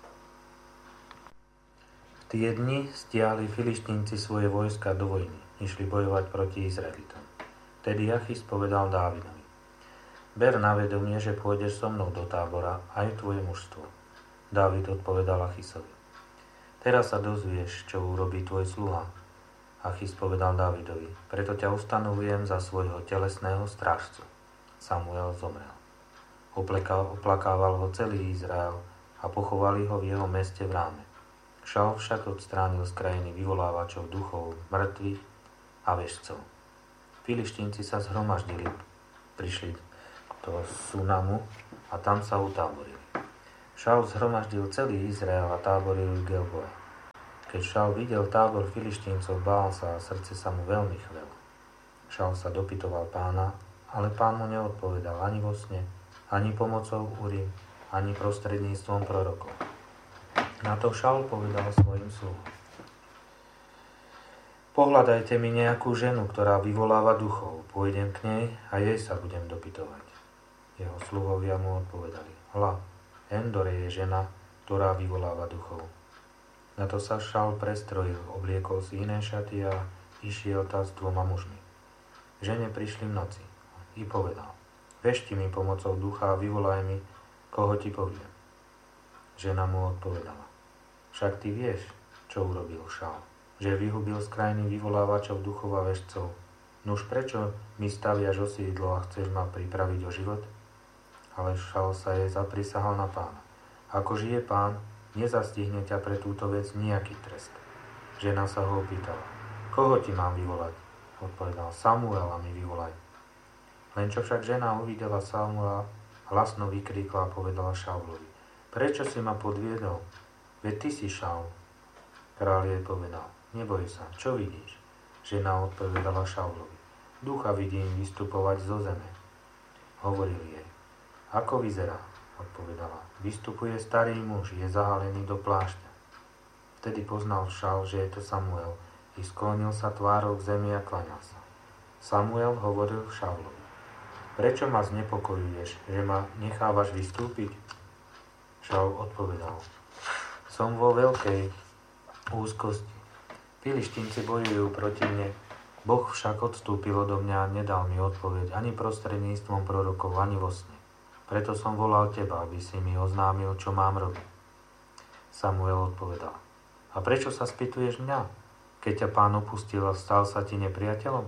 V tie dni stiahli Filištínci svoje vojska do vojny. Išli bojovať proti Izraelitom. Tedy Achis povedal Dávidovi, ber na vedomie, že pôjdeš so mnou do tábora, aj tvoje mužstvo. Dávid odpovedal Achisovi, teraz sa dozvieš, čo urobí tvoj sluha. Achis povedal Dávidovi, preto ťa ustanovujem za svojho telesného strážcu. Samuel zomrel. Oplakával ho celý Izrael a pochovali ho v jeho meste v Ráme. Šaul však odstránil z krajiny vyvolávačov duchov, mŕtvych a vešcov. Filištínci sa zhromaždili, prišli do Sunamu a tam sa utáborili. Šaul zhromaždil celý Izrael a táborili v Gilboe. Keď Šaul videl tábor Filištíncov, bál sa a srdce sa mu veľmi chvelo. Šaul sa dopytoval Pána, ale Pán mu neodpovedal ani vo sne, ani pomocou Urim, ani prostredníctvom prorokov. Na to Šaul povedal svojim sluhom: Pohľadajte mi nejakú ženu, ktorá vyvoláva duchov. Pôjdem k nej a jej sa budem dopytovať. Jeho sluhovia mu odpovedali: Hľa, Endore je žena, ktorá vyvoláva duchov. Na to sa Šaul prestrojil, obliekol si iné šaty a išiel tá s dvoma mužmi. Žene prišli v noci i povedal: Vežti mi pomocou ducha a vyvolaj mi, koho ti poviem. Žena mu odpovedala: Však ty vieš, čo urobil Šaul, že vyhubil z krajiny vyvolávačov duchov a vežcov. Nuž prečo mi staviaš osídlo a chceš ma pripraviť o život? Ale Šaul sa jej zaprisahal na Pána: Ako žije Pán, nezastihne ťa pre túto vec nejaký trest. Žena sa ho opýtala: Koho ti mám vyvolať? Odpovedal: Samuela mi vyvolaj. Len čo však žena uvidela Samuela, hlasno vykríkla a povedala Šaulovi: Prečo si ma podviedol? Veď ty si Šaul. Kráľ jej povedal: Neboj sa, čo vidíš? Žena odpovedala Šaulovi: Ducha vidím vystupovať zo zeme. Hovoril jej: Ako vyzerá? Odpovedala: Vystupuje starý muž, je zahalený do plášťa. Vtedy poznal Šaul, že je to Samuel, i sklonil sa tvárou k zemi a klaňal sa. Samuel hovoril Šaulovi: Prečo ma znepokojuješ, že ma nechávaš vystúpiť? Šaul odpovedal: Som vo veľkej úzkosti. Filištínci bojujú proti mne. Boh však odstúpil odo mňa a nedal mi odpoveď ani prostredníctvom prorokov, ani vo sne. Preto som volal teba, aby si mi oznámil, čo mám robiť. Samuel odpovedal: A prečo sa spýtuješ mňa? Keď ťa Pán opustil a stal sa ti nepriateľom?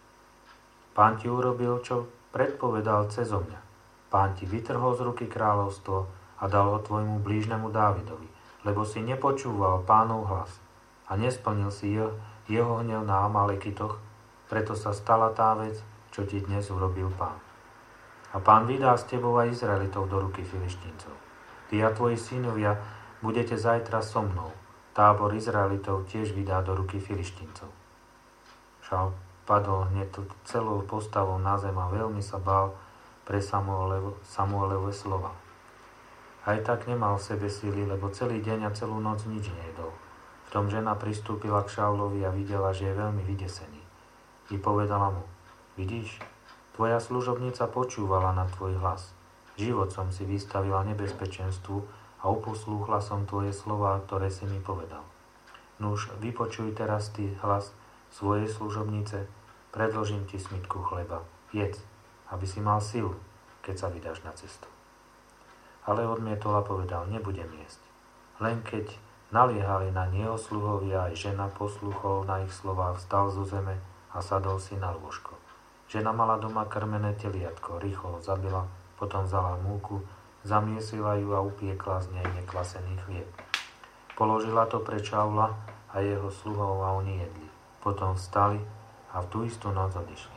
Pán ti urobil, čo predpovedal cezo mňa. Pán ti vytrhol z ruky kráľovstvo a dal ho tvojmu blížnemu Dávidovi, lebo si nepočúval Pánov hlas a nesplnil si jeho, jeho hnev na Amalekitoch, preto sa stala tá vec, čo ti dnes urobil Pán. A Pán vydá s tebou aj Izraelitov do ruky Filištíncov. Ty a tvoji synovia budete zajtra so mnou. Tábor Izraelitov tiež vydá do ruky Filištíncov. Šaul padol hneď celou postavou na zem a veľmi sa bál pre Samuelove, Samuelove slova. Aj tak nemal v sebe síly, lebo celý deň a celú noc nič nejedol. V tom žena pristúpila k Šaulovi a videla, že je veľmi vydesený. I povedala mu: Vidíš, tvoja služobnica počúvala na tvoj hlas. Život som si vystavila nebezpečenstvu a uposlúchla som tvoje slová, ktoré si mi povedal. Nuž, vypočuj teraz ty hlas svojej služobnice, predložím ti smytku chleba. Jedz, aby si mal silu, keď sa vydáš na cestu. Ale odmietol a povedal: Nebudem jesť. Len keď naliehali na neho sluhovia, aj žena posluchol na ich slová, vstal zo zeme a sadol si na lôžko. Žena mala doma krmené teliatko, rýchlo zabila, potom vzala múku, zamiesila ju a upiekla z nej nekvasený chlieb. Položila to pre Šaula a jeho sluhov a oni jedli. Potom vstali a v tú istú noc odišli.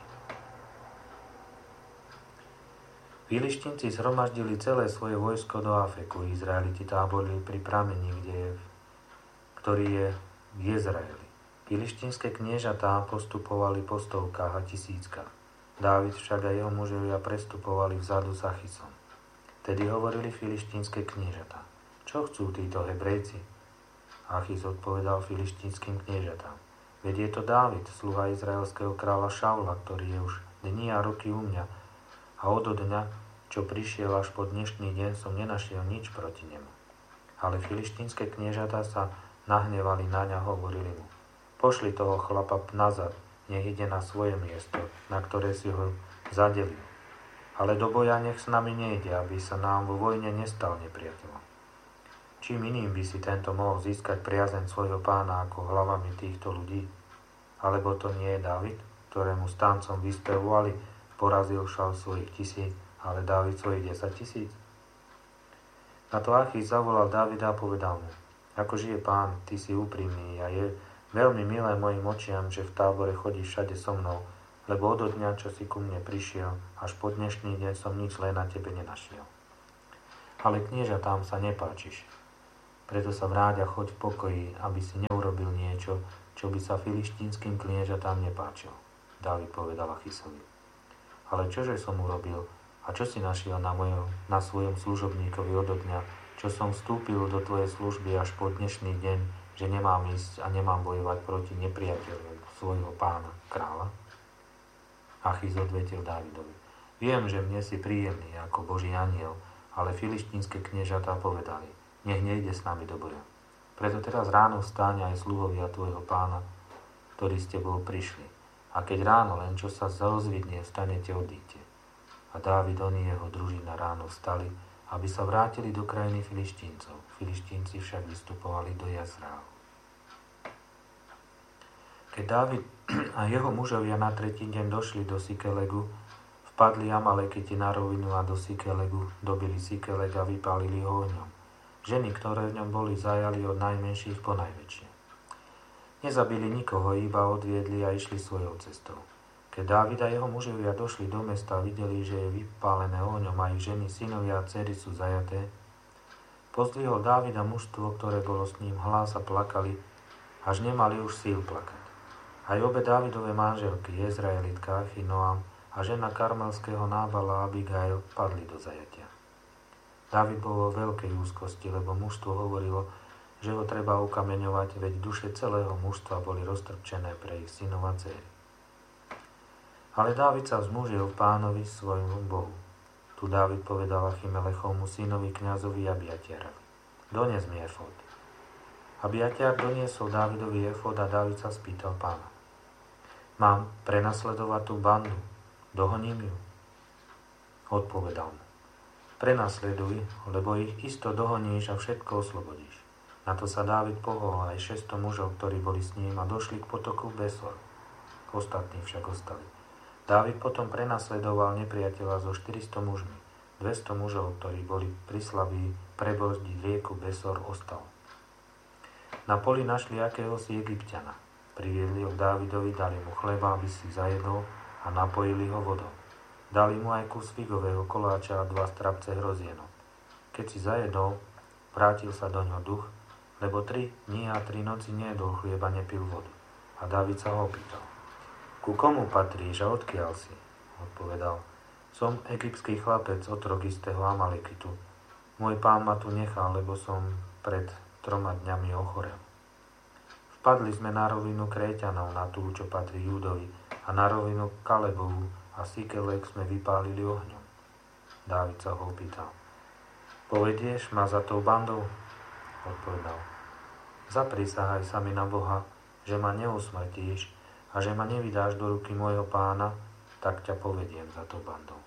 Filištínci zhromaždili celé svoje vojsko do Afeku. Izraeliti táborili pri prameni, kde je, ktorý je v Jezraeli. Filištínske kniežatá postupovali po stovkách a tisíckach. Dávid však a jeho mužovia prestupovali vzadu za Achisom. Tedy hovorili filištínske kniežatá: Čo chcú títo Hebrejci? Achis odpovedal filištínskym kniežatám: Veď je to Dávid, sluha izraelského kráľa Šaula, ktorý je už dni a roky u mňa, a odo dňa, čo prišiel až po dnešný deň, som nenašiel nič proti nemu. Ale filištínske kniežatá sa nahnevali na ňa, hovorili mu: Pošli toho chlapa nazad, nech ide na svoje miesto, na ktoré si ho zadelil. Ale do boja nech s nami nejde, aby sa nám vo vojne nestal nepriateľom. Čím iným by si tento mohol získať priazeň svojho pána ako hlavami týchto ľudí? Alebo to nie je Dávid, ktorému stáncom vyspevovali: Porazil Šaul svojich tisíc, ale Dávid svojich desať tisíc? Na to Achis zavolal Dávida a povedal mu: Ako žije Pán, ty si úprimný a je veľmi milé mojim očiam, že v tábore chodíš všade so mnou lebo od dňa, čo si ku mne prišiel, až po dnešný deň som nič zlé na tebe nenašiel. Ale kniežatám sa nepáčiš. Preto sa vráť a choď v pokoji, aby si neurobil niečo, čo by sa filištínskym kniežatám nepáčilo. Dávid povedal Achisovi. Ale čože som urobil a čo si našiel na, mojom, na svojom služobníkovi odo dňa, čo som vstúpil do tvojej služby až po dnešný deň, že nemám ísť a nemám bojovať proti nepriateľom svojho pána, kráľa? Achis odvetil Dávidovi. Viem, že mne si príjemný ako Boží anjel, ale filištínske kniežatá povedali, nech nejde s nami do boja. Preto teraz ráno vstáň aj sluhovia tvojho pána, ktorí s tebou prišli. A keď ráno len čo sa rozvidne, vstanete, odíďte. A Dávid, on i jeho družina ráno vstali, aby sa vrátili do krajiny Filištíncov. Filištínci však vystupovali do Jazreálu. Keď Dávid a jeho mužovia na tretí deň došli do Sikelegu, vpadli Amalekiti na rovinu a do Sikelegu dobili Sikeleg a vypálili ho ohňom. Ženy, ktoré v ňom boli, zajali od najmenších po najväčšie. Nezabili nikoho, iba odviedli a išli svojou cestou. Keď Dávid a jeho mužovia došli do mesta a videli, že je vypálené ohňom a ich ženy, synovia a dcery sú zajaté, pozdvihol Dávid a mužstvo, ktoré bolo s ním, hlas a plakali, až nemali už síl plakať. Aj obe Dávidove manželky, Jezraelitka Achinoam a žena karmelského Nábala Abigail, padli do zajatia. Dávid bol vo veľkej úzkosti, lebo mužstvo hovorilo, že ho treba ukameňovať, veď duše celého mužstva boli roztrpčené pre ich synov a dcéry. Ale Dávid sa vzmužil v Pánovi svojmu Bohu. Tu Dávid povedal Achimelechovmu synovi kňazovi Abiatiarovi. Dones mi efod. Abiatiar doniesol Dávidovi efod a Dávid sa spýtal Pána. Mám prenasledovať tú bandu? Dohoním ju? Odpovedal mu. Prenasleduj, lebo ich isto dohoníš a všetko oslobodíš. Na to sa Dávid pohol aj šesťsto mužov, ktorí boli s ním a došli k potoku Besor. Ostatní však ostali. Dávid potom prenasledoval nepriateľa so štyristo mužmi. dvesto mužov, ktorí boli prislabí prebrzdiť rieku Besor, ostal. Na poli našli akéhosi Egypťana. Priviedli ho k Dávidovi, dali mu chleba, aby si zajedol a napojili ho vodou. Dali mu aj kus figového koláča a dva strapce hrozienok. Keď si zajedol, vrátil sa do ňoho duch, lebo tri dni a tri noci nejedol chlieba, nepil vodu. A Dávid sa ho opýtal. Ku komu patríš a odkiaľ si? Odpovedal. Som egyptský chlapec, otrok istého Amalekitu. Môj pán ma tu nechal, lebo som pred troma dňami ochorel. Vpadli sme na rovinu Kréťanov, na tú, čo patrí Júdovi, a na rovinu Kalebovú, a Sikelek sme vypálili ohňom. Dávid sa ho opýtal. Povedieš ma za tou bandou? Odpovedal. Zaprisahaj sa mi na Boha, že ma neusmrtíš a že ma nevydáš do ruky môjho pána, tak ťa povediem za tou bandou.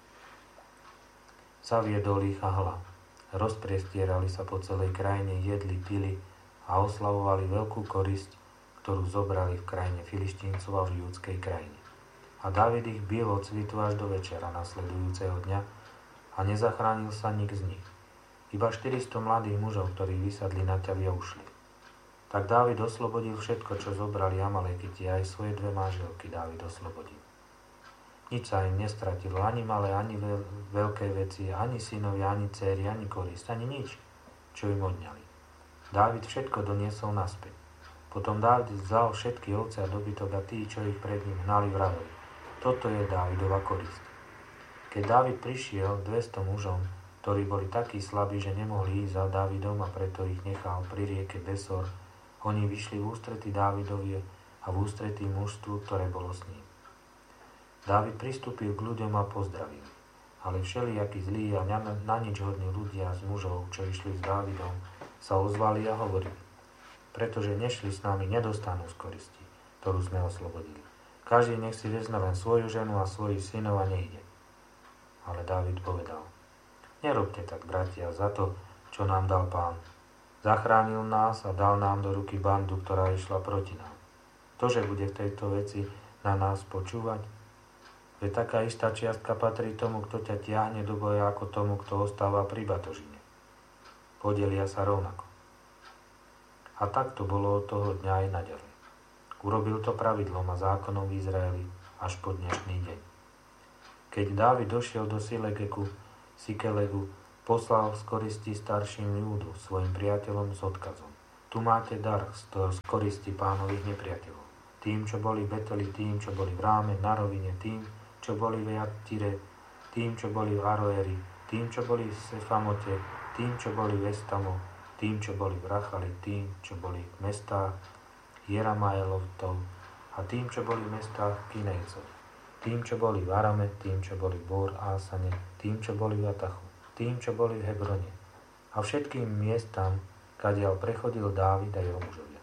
Zaviedol ich a hla. Rozpriestierali sa po celej krajine, jedli, pili a oslavovali veľkú korisť, ktorú zobrali v krajine Filištíncov a v judskej krajine. A Dávid ich bil od svitu až do večera nasledujúceho dňa a nezachránil sa nik z nich. Iba štyristo mladých mužov, ktorí vysadli na ťavie, ušli. Tak Dávid oslobodil všetko, čo zobrali Amalekiti, aj svoje dve manželky Dávid oslobodil. Nič sa im nestratilo, ani malé, ani veľ, veľké veci, ani synovia, ani dcéry, ani korist, ani nič, čo im odňali. Dávid všetko doniesol naspäť. Potom Dávid vzal všetky ovce a dobytok a tí, čo ich pred ním hnali, vraveli. Toto je Dávidova korisť. Keď Dávid prišiel dvesto mužom, ktorí boli takí slabí, že nemohli ísť za Dávidom a preto ich nechal pri rieke Besor, oni vyšli v ústretí Dávidovi a v ústretí mužstvu, ktoré bolo s ním. Dávid pristúpil k ľuďom a pozdravil. Ale všelijakí zlí a na, na nič hodní ľudia z mužov, čo išli s Dávidom, sa ozvali a hovorili. Pretože nešli s nami, nedostanú z koristi, ktorú sme oslobodili. Každý nech si vezme len svoju ženu a svojich synov a nejde. Ale Dávid povedal. Nerobte tak, bratia, za to, čo nám dal Pán. Zachránil nás a dal nám do ruky bandu, ktorá išla proti nám. Tože bude v tejto veci na nás počúvať? Veď taká istá čiastka patrí tomu, kto ťa tiahne do boja, ako tomu, kto ostáva pri batožine. Podelia sa rovnako. A tak to bolo od toho dňa aj naďalej. Urobil to pravidlom a zákonom v Izraeli a až po dnešný deň. Keď Dávid došiel do Silegeku, Sikelegu, poslal z koristi starším ľudu svojim priateľom s odkazom. Tu máte dar z koristi pánových nepriateľov. Tým, čo boli v Beteli, tým, čo boli v Ráme, na rovine, tým, čo boli v Jatire, tým, čo boli v Aroeri, tým, čo boli v Sefamote, tým, čo boli v Estamo, tým, čo boli v Rachali, tým, čo boli v mestách Jeramaelovtov a tým, čo boli v mestách Kinejcov, tým, čo boli v Arame, tým, čo boli v Bor Ásane, tým, čo boli v Atachu, tým, čo boli v Hebrone a všetkým miestam, kadiaľ prechodil Dávid a jeho mužovia.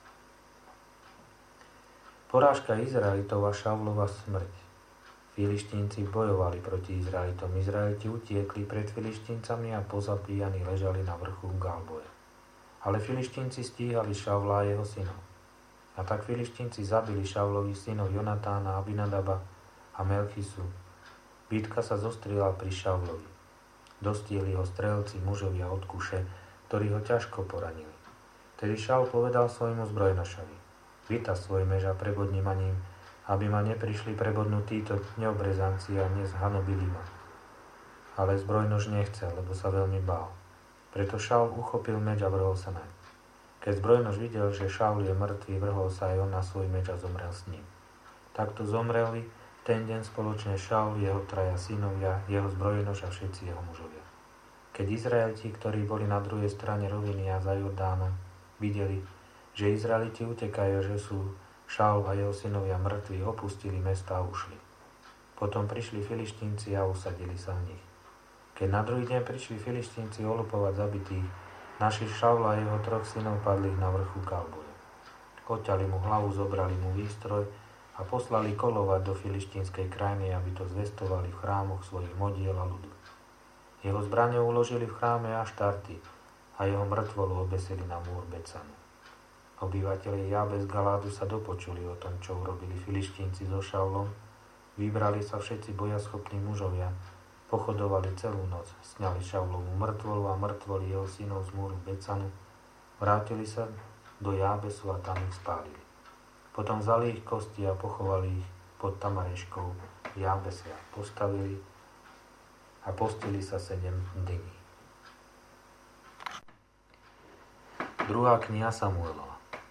Porážka Izraelitov a Šaulova smrť. Filištínci bojovali proti Izraelitom. Izraeliti utiekli pred Filištíncami a pozabíjani ležali na vrchu Galboja. Ale Filištínci stíhali Šaula a jeho synov. A tak Filištínci zabili Šaulových synov Jonatána, Abinadaba a Melchisu. Bitka sa zostrila pri Šaulovi. Dostieli ho strelci, mužovia od Kuše, ktorí ho ťažko poranili. Tedy Šaul povedal svojmu zbrojnošovi: Vytaz svoj mež a prebodni ma ním, aby ma neprišli prebodnúť títo neobrezanci a nezhanobili ma. Ale zbrojnož nechcel, lebo sa veľmi bál. Preto Šaul uchopil meč a vrhol sa naň. Keď zbrojnož videl, že Šaul je mŕtvý, vrhol sa aj on na svoj meč a zomrel s ním. Takto zomreli ten deň spoločne Šaul, jeho traja synovia, jeho zbrojnož a všetci jeho mužovia. Keď Izraeliti, ktorí boli na druhej strane roviny a za Jordánom, videli, že Izraeliti utekajú, že sú Šaul a jeho synovia mŕtvi, opustili mesta a ušli. Potom prišli Filištínci a usadili sa v nich. Keď na druhý deň prišli Filištínci olupovať zabitých, našli Šaula a jeho troch synov padli na vrchu Galboja. Odťali mu hlavu, zobrali mu výstroj a poslali kolovať do filištínskej krajiny, aby to zvestovali v chrámoch svojich modiel a ľudu. Jeho zbrane uložili v chráme Aštarty a jeho mŕtvolu obesili na múr Becanu. Obyvatelia Jabes Galádu sa dopočuli o tom, čo urobili Filištínci so Šaulom. Vybrali sa všetci bojaschopní mužovia, pochodovali celú noc, sňali Šaulovú mŕtvolu a mŕtvoli jeho synov z múru Becanu, vrátili sa do Jabesu a tam ich spálili. Potom vzali ich kosti a pochovali ich pod Tamareškou v Jabese a postavili a postili sa sedem dní. Druhá kniha Samuelova.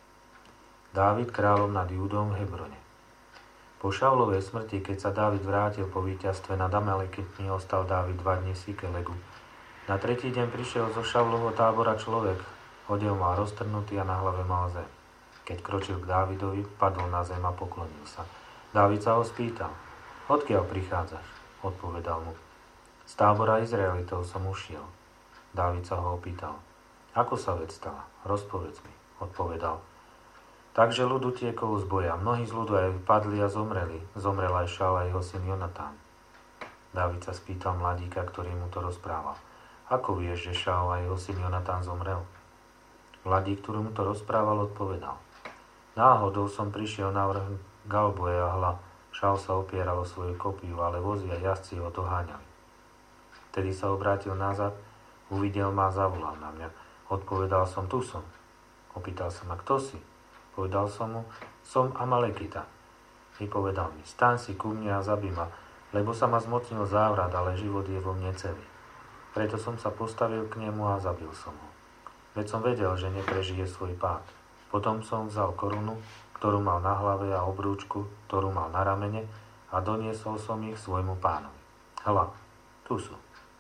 Dávid kráľom nad Júdom v Hebrone. Po Šaulovej smrti, keď sa Dávid vrátil po víťazstve nad Amalekitmi, ostal Dávid dva dni v Sikelegu. Na tretí deň prišiel zo Šaulovho tábora človek, odev mal roztrhnutý a na hlave mal zem. Keď kročil k Dávidovi, padol na zem a poklonil sa. Dávid sa ho spýtal: Odkiaľ prichádzaš? Odpovedal mu: Z tábora Izraelitov som ušiel. Dávid sa ho opýtal: Ako sa vec stala? Rozpovedz mi, odpovedal. Takže ľud utiekol z boja. Mnohí z ľudu aj padli a zomreli. Zomrel aj Šaul a jeho syn Jonatán. Dávid sa spýtal mladíka, ktorý mu to rozprával: Ako vieš, že Šaul a jeho syn Jonatán zomrel? Mladík, ktorý mu to rozprával, odpovedal: Náhodou som prišiel na vrch Galboja a hľa, Šaul sa opieral o svoju kopiu, ale vozi a jazdci ho doháňali. Vtedy sa obrátil nazad, uvidel ma a zavolal na mňa. Odpovedal som: Tu som. Opýtal sa ma: Kto si? Povedal som mu: Som Amalekita. Vypovedal mi: Staň si ku mne a zabij ma, lebo sa ma zmocnil závrat, ale život je vo mne celý. Preto som sa postavil k nemu a zabil som ho. Veď som vedel, že neprežije svoj pád. Potom som vzal korunu, ktorú mal na hlave, a obrúčku, ktorú mal na ramene, a doniesol som ich svojmu pánovi. Hľa, tu sú.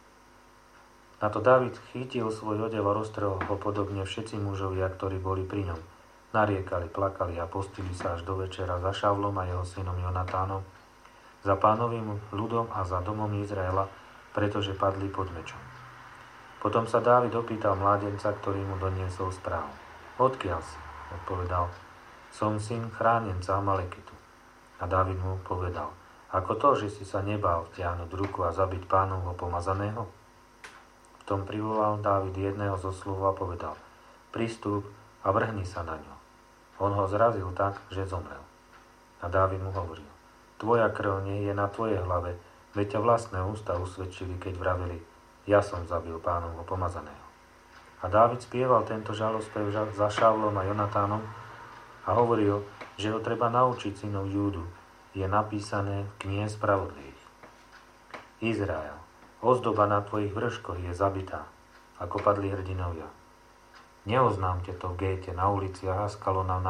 Na to Dávid chytil svoj odev a roztrhol ho, podobne všetci mužovia, ktorí boli pri ňom. Nariekali, plakali a postili sa až do večera za Šaulom a jeho synom Jonatánom, za pánovým ľudom a za domom Izraela, pretože padli pod mečom. Potom sa Dávid opýtal mládenca, ktorý mu doniesol správu. Odkiaľ si? Odpovedal: Som syn chránenca Amalekitu. A Dávid mu povedal: Ako to, že si sa nebál vtiahnuť ruku a zabiť pánovho pomazaného? V tom privolal Dávid jedného zo sluhov a povedal: Pristúp a vrhni sa na ňo. On ho zrazil tak, že zomrel. A Dávid mu hovoril: Tvoja krv nie je na tvojej hlave, veď ťa vlastné ústa usvedčili, keď vraveli: Ja som zabil pánovho pomazaného. A Dávid spieval tento žalospev za Šaulom a Jonatánom a hovoril, že ho treba naučiť synov Júdu, je napísané v knihe spravodlivých. Izrael, ozdoba na tvojich vrškoch je zabitá, ako padli hrdinovia. Neoznámte to v géte, na uliciach Askalona,